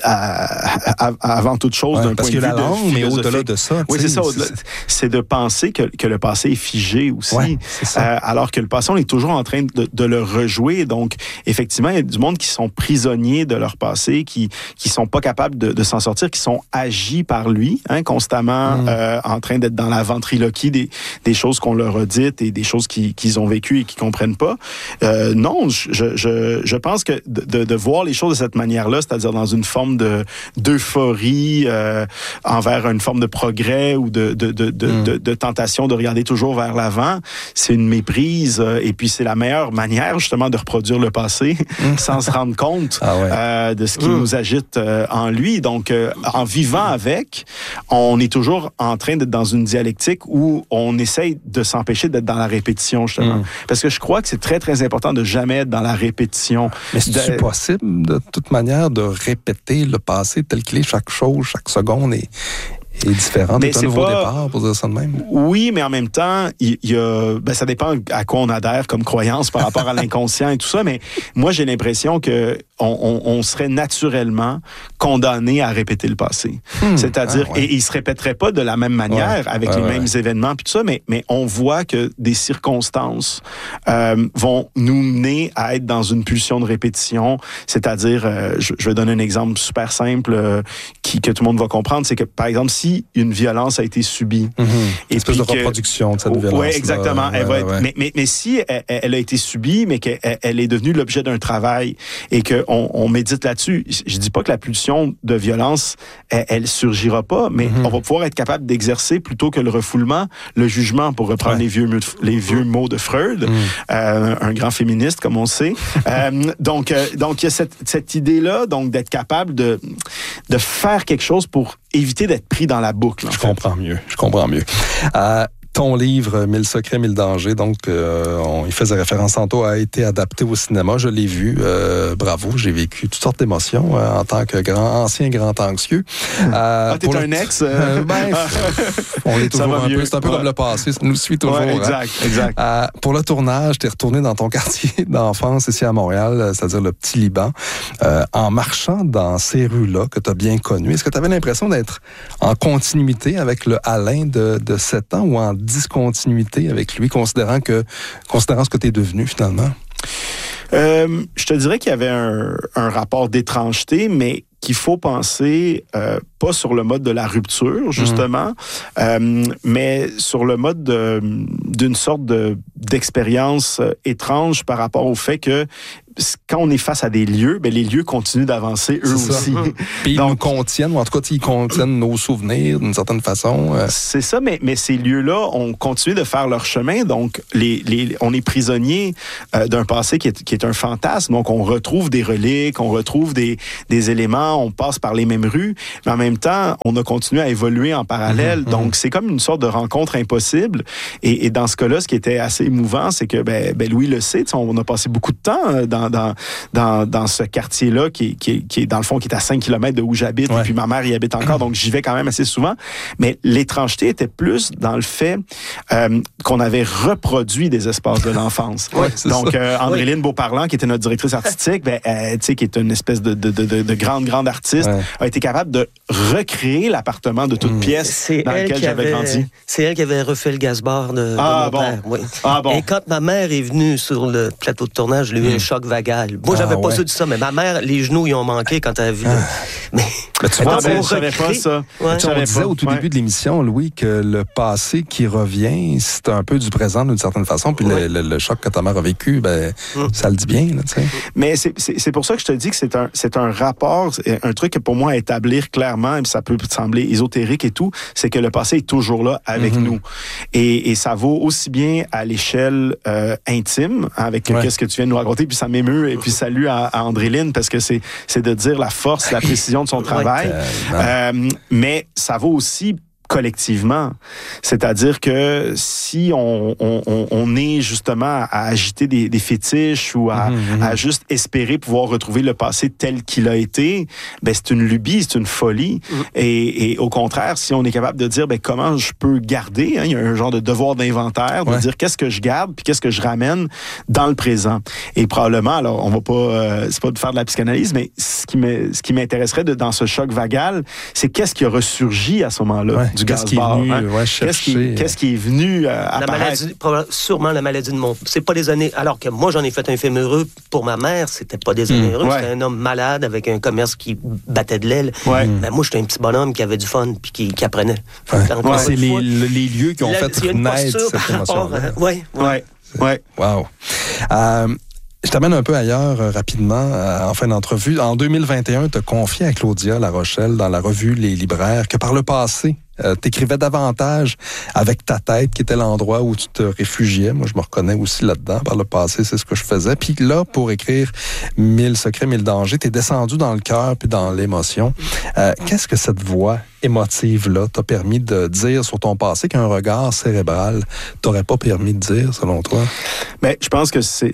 à, à, à, avant toute chose ouais, d'un point de vue la langue, de mais au-delà de ça, oui c'est ça, c'est... c'est de penser que que le passé est figé aussi, ouais, c'est ça. Euh, alors que le passé on est toujours en train de, de le rejouer. Donc effectivement il y a du monde qui sont prisonniers de leur passé, qui qui sont pas capables de, de s'en sortir, qui sont agis par lui, hein, constamment mm. euh, en train d'être dans la ventriloquie des des choses qu'on leur a dites et des choses qu'ils qu'ils ont vécues et qu'ils comprennent pas. Euh, non, je je Je pense que de, de, de voir les choses de cette manière-là, c'est-à-dire dans une forme de d'euphorie euh, envers une forme de progrès ou de de, de, de, mm. de de tentation de regarder toujours vers l'avant, c'est une méprise euh, et puis c'est la meilleure manière justement de reproduire le passé mm. sans se rendre compte ah ouais. euh, de ce qui mm. nous agite euh, en lui. Donc, euh, en vivant avec, on est toujours en train d'être dans une dialectique où on essaye de s'empêcher d'être dans la répétition justement. Mm. Parce que je crois que c'est très très important de jamais être dans la répétition. Mais c'est de... possible, de toute manière, de répéter le passé tel qu'il est, chaque chose, chaque seconde est, est différente, c'est un nouveau pas... départ, pour dire ça de même? Oui, mais en même temps, il y, y a, ben, ça dépend à quoi on adhère comme croyance par rapport à l'inconscient et tout ça, mais moi, j'ai l'impression que on, on, on serait naturellement condamné à répéter le passé. Hmm. C'est-à-dire, ah, ouais. et il se répéterait pas de la même manière, ouais. avec ouais, les ouais, mêmes ouais. événements puis tout ça, mais, mais on voit que des circonstances euh, vont nous mener à être dans une pulsion de répétition. C'est-à-dire, euh, je, je vais donner un exemple super simple euh, qui, que tout le monde va comprendre, c'est que, par exemple, si une violence a été subie... Mm-hmm. Et espèce de que, reproduction de cette oh, violence. Oui, exactement. Elle ouais, va ouais, être, ouais. Mais, mais, mais si elle, elle a été subie, mais qu'elle elle est devenue l'objet d'un travail et qu'on on médite là-dessus, je dis pas que la pulsion de violence, elle, elle surgira pas, mais mm-hmm. on va pouvoir être capable d'exercer, plutôt que le refoulement, le jugement, pour reprendre ouais. les, vieux, les vieux mots de Freud, mm. euh, un grand féministe, comme on sait. euh, donc, euh, donc, il y a cette, cette idée-là, donc d'être capable de, de faire quelque chose pour éviter d'être pris dans la boucle. Je comprends mieux, je comprends mieux. Euh, ton livre, Mille secrets, mille dangers, donc euh, on y faisait référence tantôt, a été adapté au cinéma. Je l'ai vu. Euh, bravo, j'ai vécu toutes sortes d'émotions euh, en tant que grand, ancien grand anxieux. Euh, ah, t'es un le... ex? Euh... ben, on est toujours un peu, c'est un peu ouais. comme le passé, ça nous suit toujours. Ouais, exact, hein. exact. Euh, pour le tournage, t'es retourné dans ton quartier d'enfance ici à Montréal, c'est-à-dire le Petit Liban. Euh, en marchant dans ces rues-là que t'as bien connues, est-ce que t'avais l'impression d'être en continuité avec le Alain de, de sept ans ou en discontinuité avec lui, considérant que considérant ce que tu es devenu finalement? Euh, je te dirais qu'il y avait un, un rapport d'étrangeté, mais qu'il faut penser euh, pas sur le mode de la rupture, justement, mmh. euh, mais sur le mode de, d'une sorte de, d'expérience étrange par rapport au fait que quand on est face à des lieux, ben les lieux continuent d'avancer eux c'est aussi. Puis ils nous contiennent, ou en tout cas, ils contiennent nos souvenirs d'une certaine façon. Euh... C'est ça, mais, mais ces lieux-là ont continué de faire leur chemin. Donc, les, les, on est prisonnier euh, d'un passé qui est, qui est un fantasme. Donc, on retrouve des reliques, on retrouve des, des éléments, on passe par les mêmes rues, mais en même temps, on a continué à évoluer en parallèle. Mm-hmm. Donc, c'est comme une sorte de rencontre impossible. Et, et dans ce cas-là, ce qui était assez émouvant, c'est que ben, ben Louis le sait, on a passé beaucoup de temps dans dans, dans, dans, dans ce quartier-là, qui, qui, qui est dans le fond, qui est à cinq kilomètres de où j'habite, ouais. et puis ma mère y habite encore, donc j'y vais quand même assez souvent. Mais l'étrangeté était plus dans le fait euh, qu'on avait reproduit des espaces de l'enfance. Ouais, donc, euh, Andréline oui. Beauparlant, qui était notre directrice artistique, ben, euh, tu sais, qui est une espèce de, de, de, de grande, grande artiste, ouais. a été capable de recréer l'appartement de toute mmh. pièce c'est dans lequel j'avais avait, grandi. C'est elle qui avait refait le gaz-bar de, ah, de mon bon. père. Oui. Ah, bon. Et quand ma mère est venue sur le plateau de tournage, j'ai eu mmh. un choc vagal. Moi, j'avais ah, pas ouais. su de ça, mais ma mère, les genoux, ils ont manqué quand elle a vu. Ah. Mais, mais tu vois, ben, je savais pas ça. Ouais. Tu on disait pas. Au tout ouais. début de l'émission, Louis, que le passé qui revient, c'est un peu du présent d'une certaine façon, puis ouais. le, le, le choc que ta mère a vécu, ben, mmh. ça le dit bien. Là, mais c'est, c'est, c'est pour ça que je te dis que c'est un, c'est un rapport, un truc que pour moi à établir clairement, et ça peut sembler ésotérique et tout, c'est que le passé est toujours là avec mmh. nous. Et, et ça vaut aussi bien à l'échelle euh, intime, avec ouais. qu'est-ce que tu viens de nous raconter, puis ça m'émeut, et puis salut à, à Andréline, parce que c'est, c'est de dire la force, la précision de son travail. Ouais, euh, mais ça vaut aussi collectivement. C'est-à-dire que si on, on, on est justement à agiter des, des fétiches ou à, mmh, à juste espérer pouvoir retrouver le passé tel qu'il a été, ben c'est une lubie, c'est une folie. Mmh. Et, et au contraire, si on est capable de dire ben comment je peux garder, hein, il y a un genre de devoir d'inventaire, de ouais. dire qu'est-ce que je garde puis qu'est-ce que je ramène dans le présent. Et probablement, alors on va pas, euh, c'est pas de faire de la psychanalyse, mais ce qui me, ce qui m'intéresserait de, dans ce choc vagal, c'est qu'est-ce qui a ressurgi à ce moment-là. Ouais. Du qu'est-ce qui est venu, hein? ouais, qu'est-ce, qui, qu'est-ce qui est venu euh, apparaître? La maladie, sûrement la maladie de mon... C'est pas des années... Alors que moi, j'en ai fait un film heureux pour ma mère, c'était pas des années mmh, heureuses. Ouais. C'était un homme malade avec un commerce qui battait de l'aile. Ouais. Mais moi, j'étais un petit bonhomme qui avait du fun puis qui, qui apprenait. Ouais. Ouais, c'est les, les lieux qui ont la, fait naître cette émotion. Oui, oui. Ouais. Wow. Euh, Je t'amène un peu ailleurs euh, rapidement, euh, en fin d'entrevue. En deux mille vingt et un, tu as confié à Claudia La Rochelle dans la revue Les Libraires que par le passé, euh, tu écrivais davantage avec ta tête, qui était l'endroit où tu te réfugiais. Moi, je me reconnais aussi là-dedans. Par le passé, c'est ce que je faisais. Puis là, pour écrire Mille secrets, mille dangers, t'es descendu dans le cœur puis dans l'émotion. Euh, qu'est-ce que cette voix émotive-là t'a permis de dire sur ton passé qu'un regard cérébral t'aurait pas permis de dire, selon toi? Bien, je pense que c'est...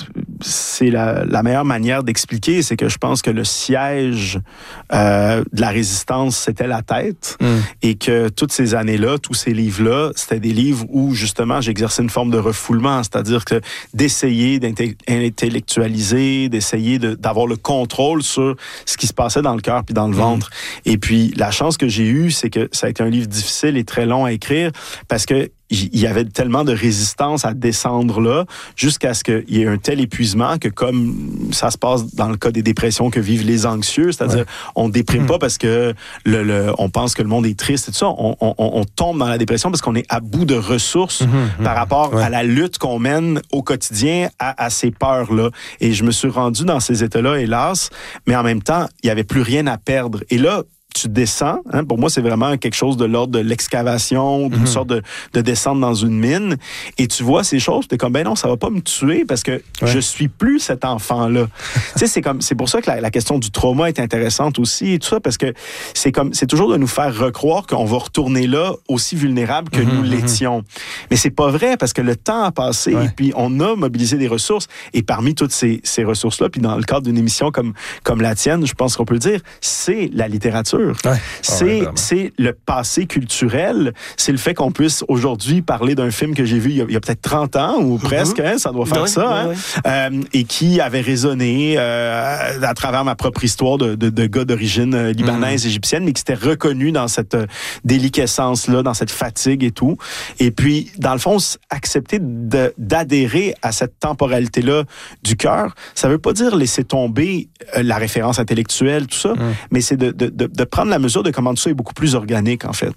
c'est la, la meilleure manière d'expliquer, c'est que je pense que le siège euh, de la résistance, c'était la tête, mm. et que toutes ces années-là, tous ces livres-là, c'était des livres où, justement, j'exerçais une forme de refoulement, c'est-à-dire que d'essayer d'intellectualiser, d'essayer de, d'avoir le contrôle sur ce qui se passait dans le cœur puis dans le mm. ventre. Et puis, la chance que j'ai eue, c'est que ça a été un livre difficile et très long à écrire, parce que il y avait tellement de résistance à descendre là, jusqu'à ce qu'il y ait un tel épuisement que, comme ça se passe dans le cas des dépressions que vivent les anxieux, c'est-à-dire ouais. on déprime mmh. pas parce que le, le, on pense que le monde est triste et tout ça, on, on, on tombe dans la dépression parce qu'on est à bout de ressources mmh. par rapport ouais. à la lutte qu'on mène au quotidien à, à ces peurs-là. Et je me suis rendu dans ces états-là, hélas, mais en même temps, il y avait plus rien à perdre. Et là, tu descends, hein, pour moi, c'est vraiment quelque chose de l'ordre de l'excavation, d'une mmh. sorte de, de descendre dans une mine, et tu vois ces choses, t'es comme, ben non, ça va pas me tuer, parce que ouais. je suis plus cet enfant-là. Tu sais, c'est comme, c'est pour ça que la, la question du trauma est intéressante aussi, et tout ça, parce que c'est comme, c'est toujours de nous faire recroire qu'on va retourner là aussi vulnérable que mmh, nous mmh. l'étions. Mais c'est pas vrai, parce que le temps a passé, ouais. et puis on a mobilisé des ressources, et parmi toutes ces, ces ressources-là, puis dans le cadre d'une émission comme, comme la tienne, je pense qu'on peut le dire, c'est la littérature. Ouais. C'est, ouais, c'est le passé culturel, c'est le fait qu'on puisse aujourd'hui parler d'un film que j'ai vu il y a, il y a peut-être trente ans, ou mm-hmm. presque, hein, ça doit faire ouais, ça, ouais, hein, ouais. Euh, et qui avait résonné euh, à travers ma propre histoire de, de, de gars d'origine euh, libanaise, mm-hmm. égyptienne, mais qui s'était reconnu dans cette euh, déliquescence-là, dans cette fatigue et tout. Et puis, dans le fond, accepter de, d'adhérer à cette temporalité-là du cœur, ça veut pas dire laisser tomber euh, la référence intellectuelle, tout ça, mm. mais c'est de, de, de, de prendre la mesure de comment tout ça est beaucoup plus organique, en fait.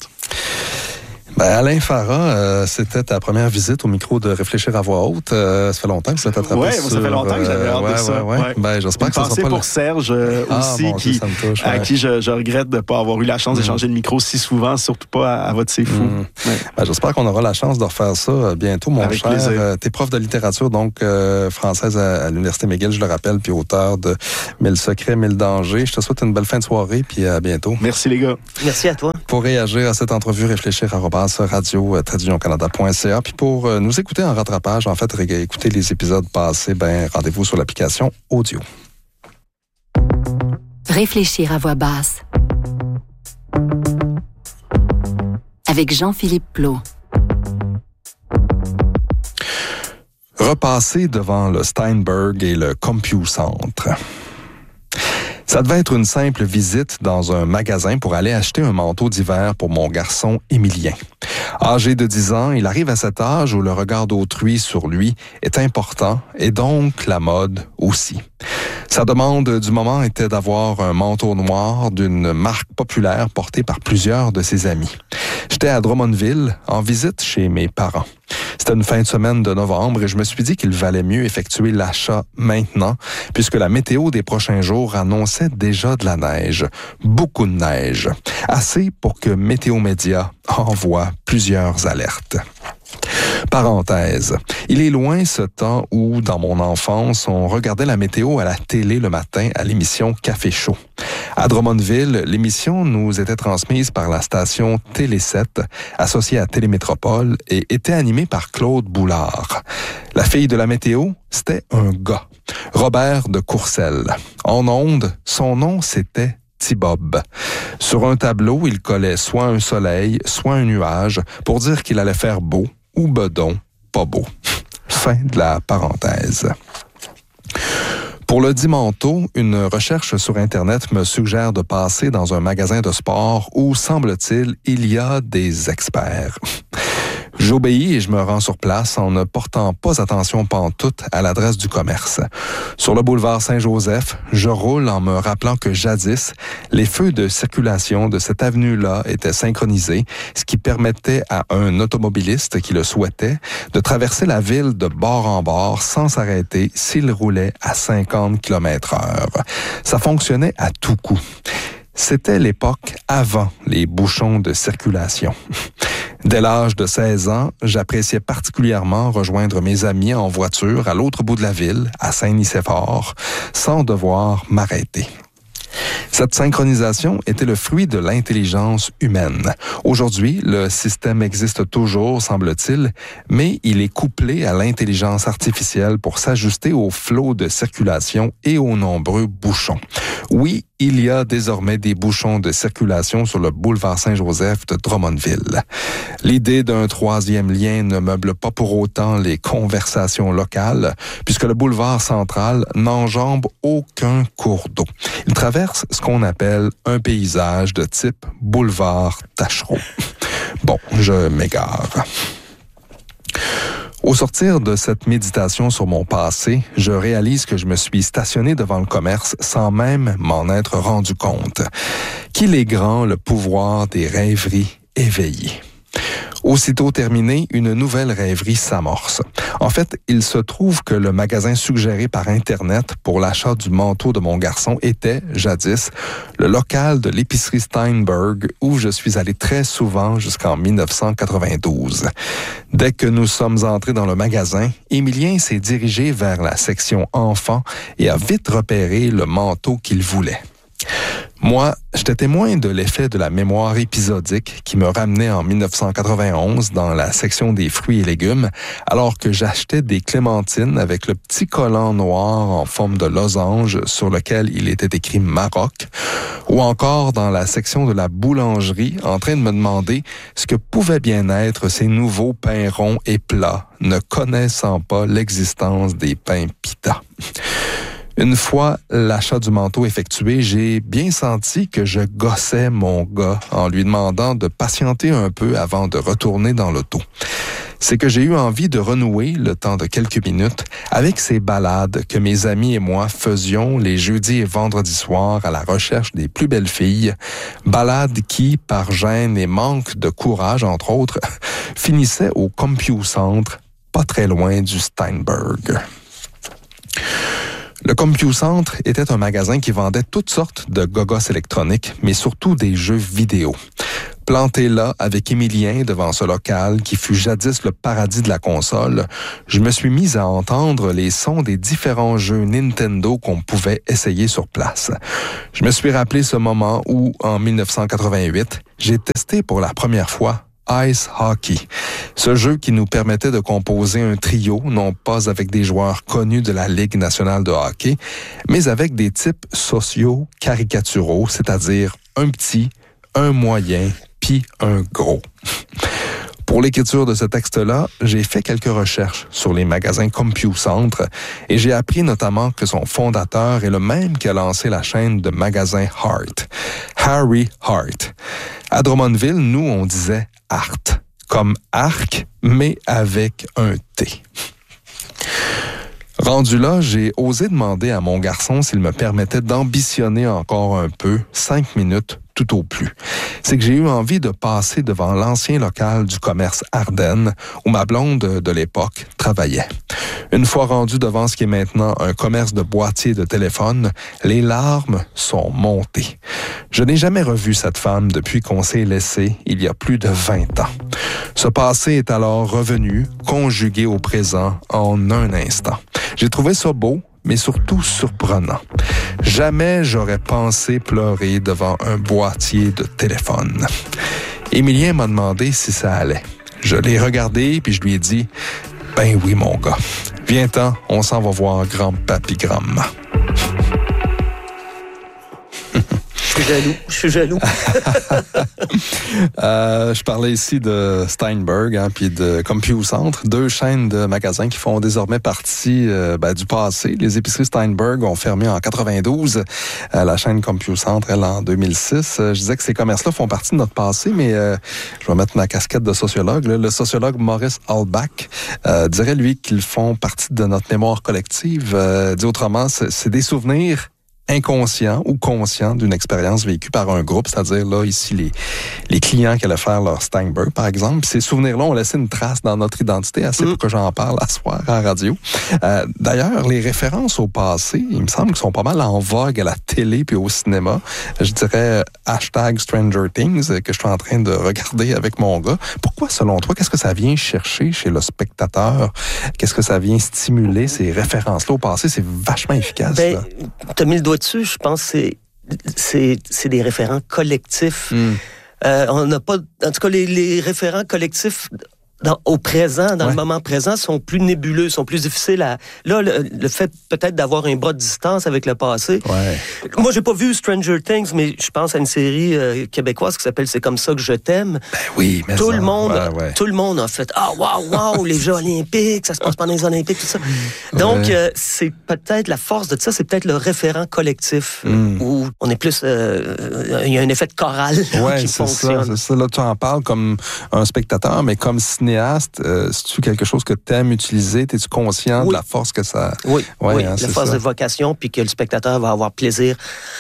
Ben, Alain Farah, euh, c'était ta première visite au micro de Réfléchir à voix haute. Euh, ça fait longtemps que vous êtes attrapé ouais, sur... Oui, ça fait longtemps que j'avais hâte ouais, de ça. Ouais, ouais. Ouais. Ben, j'espère Une que ça sera pas... pour Serge euh, ah, aussi, bon, qui, touche, ouais. à qui je, je regrette de ne pas avoir eu la chance mmh. d'échanger le micro si souvent, surtout pas à, à votre C'est Fou. Mmh. Ouais. Ben, j'espère qu'on aura la chance de refaire ça bientôt, mon Avec cher. Euh, T'es prof de littérature, donc euh, française à, à l'Université McGill, je le rappelle, puis auteur de Mille secrets, mille dangers. Je te souhaite une belle fin de soirée, puis à bientôt. Merci, les gars. Merci à toi. Pour réagir à cette entrevue, réfléchir à passe radio tiret union canada point c a. Puis pour euh, nous écouter en rattrapage, en fait, écouter les épisodes passés, ben rendez-vous sur l'application audio. Réfléchir à voix basse. Avec Jean-Philippe Plot. Repasser devant le Steinberg et le CompuCentre. Ça devait être une simple visite dans un magasin pour aller acheter un manteau d'hiver pour mon garçon Émilien. Âgé de dix ans, il arrive à cet âge où le regard d'autrui sur lui est important et donc la mode aussi. Sa demande du moment était d'avoir un manteau noir d'une marque populaire porté par plusieurs de ses amis. J'étais à Drummondville en visite chez mes parents. C'était une fin de semaine de novembre et je me suis dit qu'il valait mieux effectuer l'achat maintenant puisque la météo des prochains jours annonçait déjà de la neige. Beaucoup de neige. Assez pour que Météo Média envoie plusieurs alertes. Parenthèse. Il est loin ce temps où, dans mon enfance, on regardait la météo à la télé le matin à l'émission Café Chaud. À Drummondville, l'émission nous était transmise par la station Télé sept, associée à Télémétropole, et était animée par Claude Boulard. La fille de la météo, c'était un gars, Robert de Courcelles. En ondes, son nom, c'était T-Bob. Sur un tableau, il collait soit un soleil, soit un nuage, pour dire qu'il allait faire beau, ou bedon, pas beau. Fin de la parenthèse. Pour le dit manteau, une recherche sur Internet me suggère de passer dans un magasin de sport où, semble-t-il, il y a des experts. J'obéis et je me rends sur place en ne portant pas attention pantoute à l'adresse du commerce. Sur le boulevard Saint-Joseph, je roule en me rappelant que jadis, les feux de circulation de cette avenue-là étaient synchronisés, ce qui permettait à un automobiliste qui le souhaitait de traverser la ville de bord en bord sans s'arrêter s'il roulait à cinquante kilomètres heure. Ça fonctionnait à tout coup. C'était l'époque avant les bouchons de circulation. Dès l'âge de seize ans, j'appréciais particulièrement rejoindre mes amis en voiture à l'autre bout de la ville, à Saint-Nicéphore, sans devoir m'arrêter. Cette synchronisation était le fruit de l'intelligence humaine. Aujourd'hui, le système existe toujours, semble-t-il, mais il est couplé à l'intelligence artificielle pour s'ajuster au flot de circulation et aux nombreux bouchons. Oui, il y a désormais des bouchons de circulation sur le boulevard Saint-Joseph de Drummondville. L'idée d'un troisième lien ne meuble pas pour autant les conversations locales, puisque le boulevard central n'enjambe aucun cours d'eau. Il traverse ce qu'on appelle un paysage de type boulevard Tachereau. Bon, je m'égare. Au sortir de cette méditation sur mon passé, je réalise que je me suis stationné devant le commerce sans même m'en être rendu compte. Qu'il est grand le pouvoir des rêveries éveillées. Aussitôt terminé, une nouvelle rêverie s'amorce. En fait, il se trouve que le magasin suggéré par Internet pour l'achat du manteau de mon garçon était, jadis, le local de l'épicerie Steinberg où je suis allé très souvent jusqu'en dix-neuf cent quatre-vingt-douze. Dès que nous sommes entrés dans le magasin, Émilien s'est dirigé vers la section enfants et a vite repéré le manteau qu'il voulait. Moi, j'étais témoin de l'effet de la mémoire épisodique qui me ramenait en dix-neuf cent quatre-vingt-onze dans la section des fruits et légumes, alors que j'achetais des clémentines avec le petit collant noir en forme de losange sur lequel il était écrit Maroc, ou encore dans la section de la boulangerie en train de me demander ce que pouvaient bien être ces nouveaux pains ronds et plats, ne connaissant pas l'existence des pains pita. Une fois l'achat du manteau effectué, j'ai bien senti que je gossais mon gars en lui demandant de patienter un peu avant de retourner dans l'auto. C'est que j'ai eu envie de renouer, le temps de quelques minutes, avec ces balades que mes amis et moi faisions les jeudis et vendredis soirs à la recherche des plus belles filles, balades qui, par gêne et manque de courage, entre autres, finissaient au CompuCentre, pas très loin du Steinberg. Le CompuCentre était un magasin qui vendait toutes sortes de gogos électroniques, mais surtout des jeux vidéo. Planté là, avec Émilien, devant ce local qui fut jadis le paradis de la console, je me suis mis à entendre les sons des différents jeux Nintendo qu'on pouvait essayer sur place. Je me suis rappelé ce moment où, en dix-neuf cent quatre-vingt-huit, j'ai testé pour la première fois Ice Hockey. Ce jeu qui nous permettait de composer un trio, non pas avec des joueurs connus de la Ligue nationale de hockey, mais avec des types sociaux caricaturaux, c'est-à-dire un petit, un moyen, puis un gros. Pour l'écriture de ce texte-là, j'ai fait quelques recherches sur les magasins CompuCentre et j'ai appris notamment que son fondateur est le même qui a lancé la chaîne de magasins Hart, Harry Hart. À Drummondville, nous, on disait Art, comme arc, mais avec un T. Rendu là, j'ai osé demander à mon garçon s'il me permettait d'ambitionner encore un peu, cinq minutes tout au plus. C'est que j'ai eu envie de passer devant l'ancien local du commerce Ardennes, où ma blonde de l'époque travaillait. Une fois rendu devant ce qui est maintenant un commerce de boîtiers de téléphone, les larmes sont montées. Je n'ai jamais revu cette femme depuis qu'on s'est laissé il y a plus de vingt ans. Ce passé est alors revenu, conjugué au présent en un instant. J'ai trouvé ça beau, mais surtout surprenant. Jamais j'aurais pensé pleurer devant un boîtier de téléphone. Émilien m'a demandé si ça allait. Je l'ai regardé, puis je lui ai dit « Ben oui, mon gars. Viens-t'en, on s'en va voir grand-papa pis grand-maman. » Je suis jaloux, je suis jaloux. euh, je parlais ici de Steinberg, hein, puis de CompuCentre, deux chaînes de magasins qui font désormais partie euh, ben, du passé. Les épiceries Steinberg ont fermé en quatre-vingt-douze, euh, la chaîne CompuCentre, elle, en deux mille six. Euh, je disais que ces commerces-là font partie de notre passé, mais euh, je vais mettre ma casquette de sociologue. Là. Le sociologue Maurice Halbach euh, dirait, lui, qu'ils font partie de notre mémoire collective. Euh, dit autrement, c'est, c'est des souvenirs inconscient ou conscient d'une expérience vécue par un groupe, c'est-à-dire là ici les les clients qui allaient faire leur Steinberg par exemple. Puis ces souvenirs-là ont laissé une trace dans notre identité, assez mmh. pour que j'en parle à soir en radio. Euh, d'ailleurs, les références au passé, il me semble qu'ils sont pas mal en vogue à la télé puis au cinéma. Je dirais hashtag Stranger Things que je suis en train de regarder avec mon gars. Pourquoi, selon toi, qu'est-ce que ça vient chercher chez le spectateur? Qu'est-ce que ça vient stimuler, ces références-là au passé? C'est vachement efficace. Ben, t'as mis le doigt dessus, je pense que c'est, c'est, c'est des référents collectifs. Mm. Euh, on n'a pas, en tout cas, les, les référents collectifs dans, au présent, dans ouais. le moment présent, sont plus nébuleux, sont plus difficiles à... Là, le, le fait peut-être d'avoir un bras de distance avec le passé. Ouais. Moi, j'ai pas vu Stranger Things, mais je pense à une série euh, québécoise qui s'appelle C'est comme ça que je t'aime. Ben oui, mais tout ça, le monde, ouais, ouais. tout le monde a fait ah oh, waouh waouh les Jeux Olympiques, ça se passe pendant les Olympiques, tout ça. Donc ouais. euh, c'est peut-être la force de ça, c'est peut-être le référent collectif mm. où on est plus, il euh, y a un effet de chorale ouais, qui c'est fonctionne. Ça, c'est ça. Là, tu en parles comme un spectateur, mais comme cinéaste. Euh, c'est-tu quelque chose que tu aimes utiliser? Es-tu conscient oui. de la force que ça... Oui, ouais, oui hein, la force ça. de vocation, puis que le spectateur va avoir plaisir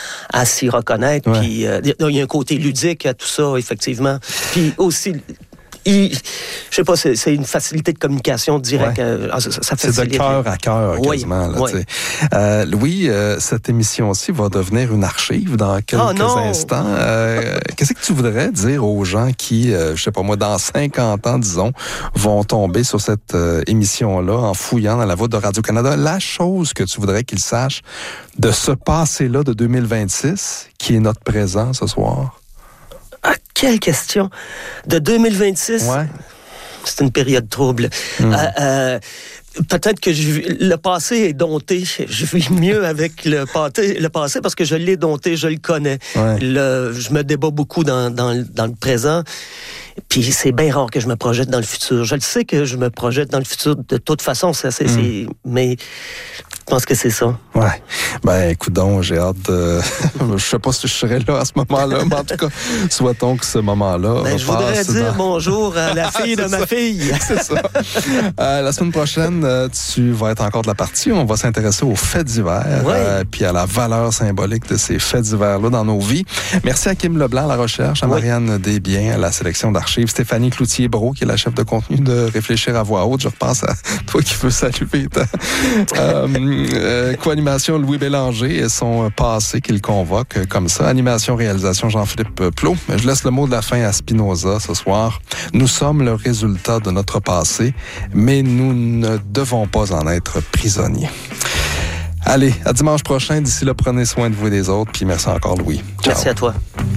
à s'y reconnaître. Ouais. Puis il euh, y a un côté ludique à tout ça, effectivement. Puis aussi... Il, je sais pas, c'est, c'est une facilité de communication directe. Ouais. Euh, ça, ça c'est de cœur à cœur, quasiment. Oui, là, oui. Euh, Louis, euh, cette émission-ci va devenir une archive dans quelques oh, instants. Euh, qu'est-ce que tu voudrais dire aux gens qui, euh, je sais pas moi, dans cinquante ans, disons, vont tomber sur cette euh, émission-là en fouillant dans la voûte de Radio-Canada? La chose que tu voudrais qu'ils sachent de ce passé-là de deux mille vingt-six, qui est notre présent ce soir? Ah, quelle question! De deux mille vingt-six, ouais. c'est une période trouble. Mmh. Euh, euh, peut-être que je, le passé est dompté. Je vis mieux avec le passé, le passé parce que je l'ai dompté, je le connais. Ouais. Le, je me débat beaucoup dans, dans, dans le présent. Puis c'est bien rare que je me projette dans le futur. Je le sais que je me projette dans le futur de toute façon, c'est, c'est, mmh. c'est, mais je pense que c'est ça. Ouais. Ben, écoute donc, j'ai hâte de... je sais pas si je serai là à ce moment-là, mais en tout cas, souhaitons que ce moment-là... Ben, je voudrais dire dans... bonjour à la fille de ma ça. fille. C'est ça. Euh, la semaine prochaine, euh, tu vas être encore de la partie. On va s'intéresser aux faits d'hiver, ouais. euh, puis à la valeur symbolique de ces faits d'hiver-là dans nos vies. Merci à Kim Leblanc à la recherche, à Marianne ouais. Desbiens à la sélection d'archives, Stéphanie Cloutier-Brault, qui est la chef de contenu de Réfléchir à voix haute. Je repense à toi qui veux saluer ta... euh, euh, co-animation Louis Bélanger et son passé qu'il convoque comme ça. Animation, réalisation Jean-Philippe Plot. Je laisse le mot de la fin à Spinoza ce soir. Nous sommes le résultat de notre passé, mais nous ne devons pas en être prisonniers. Allez, à dimanche prochain. D'ici là, prenez soin de vous et des autres. Puis merci encore, Louis. Ciao. Merci à toi.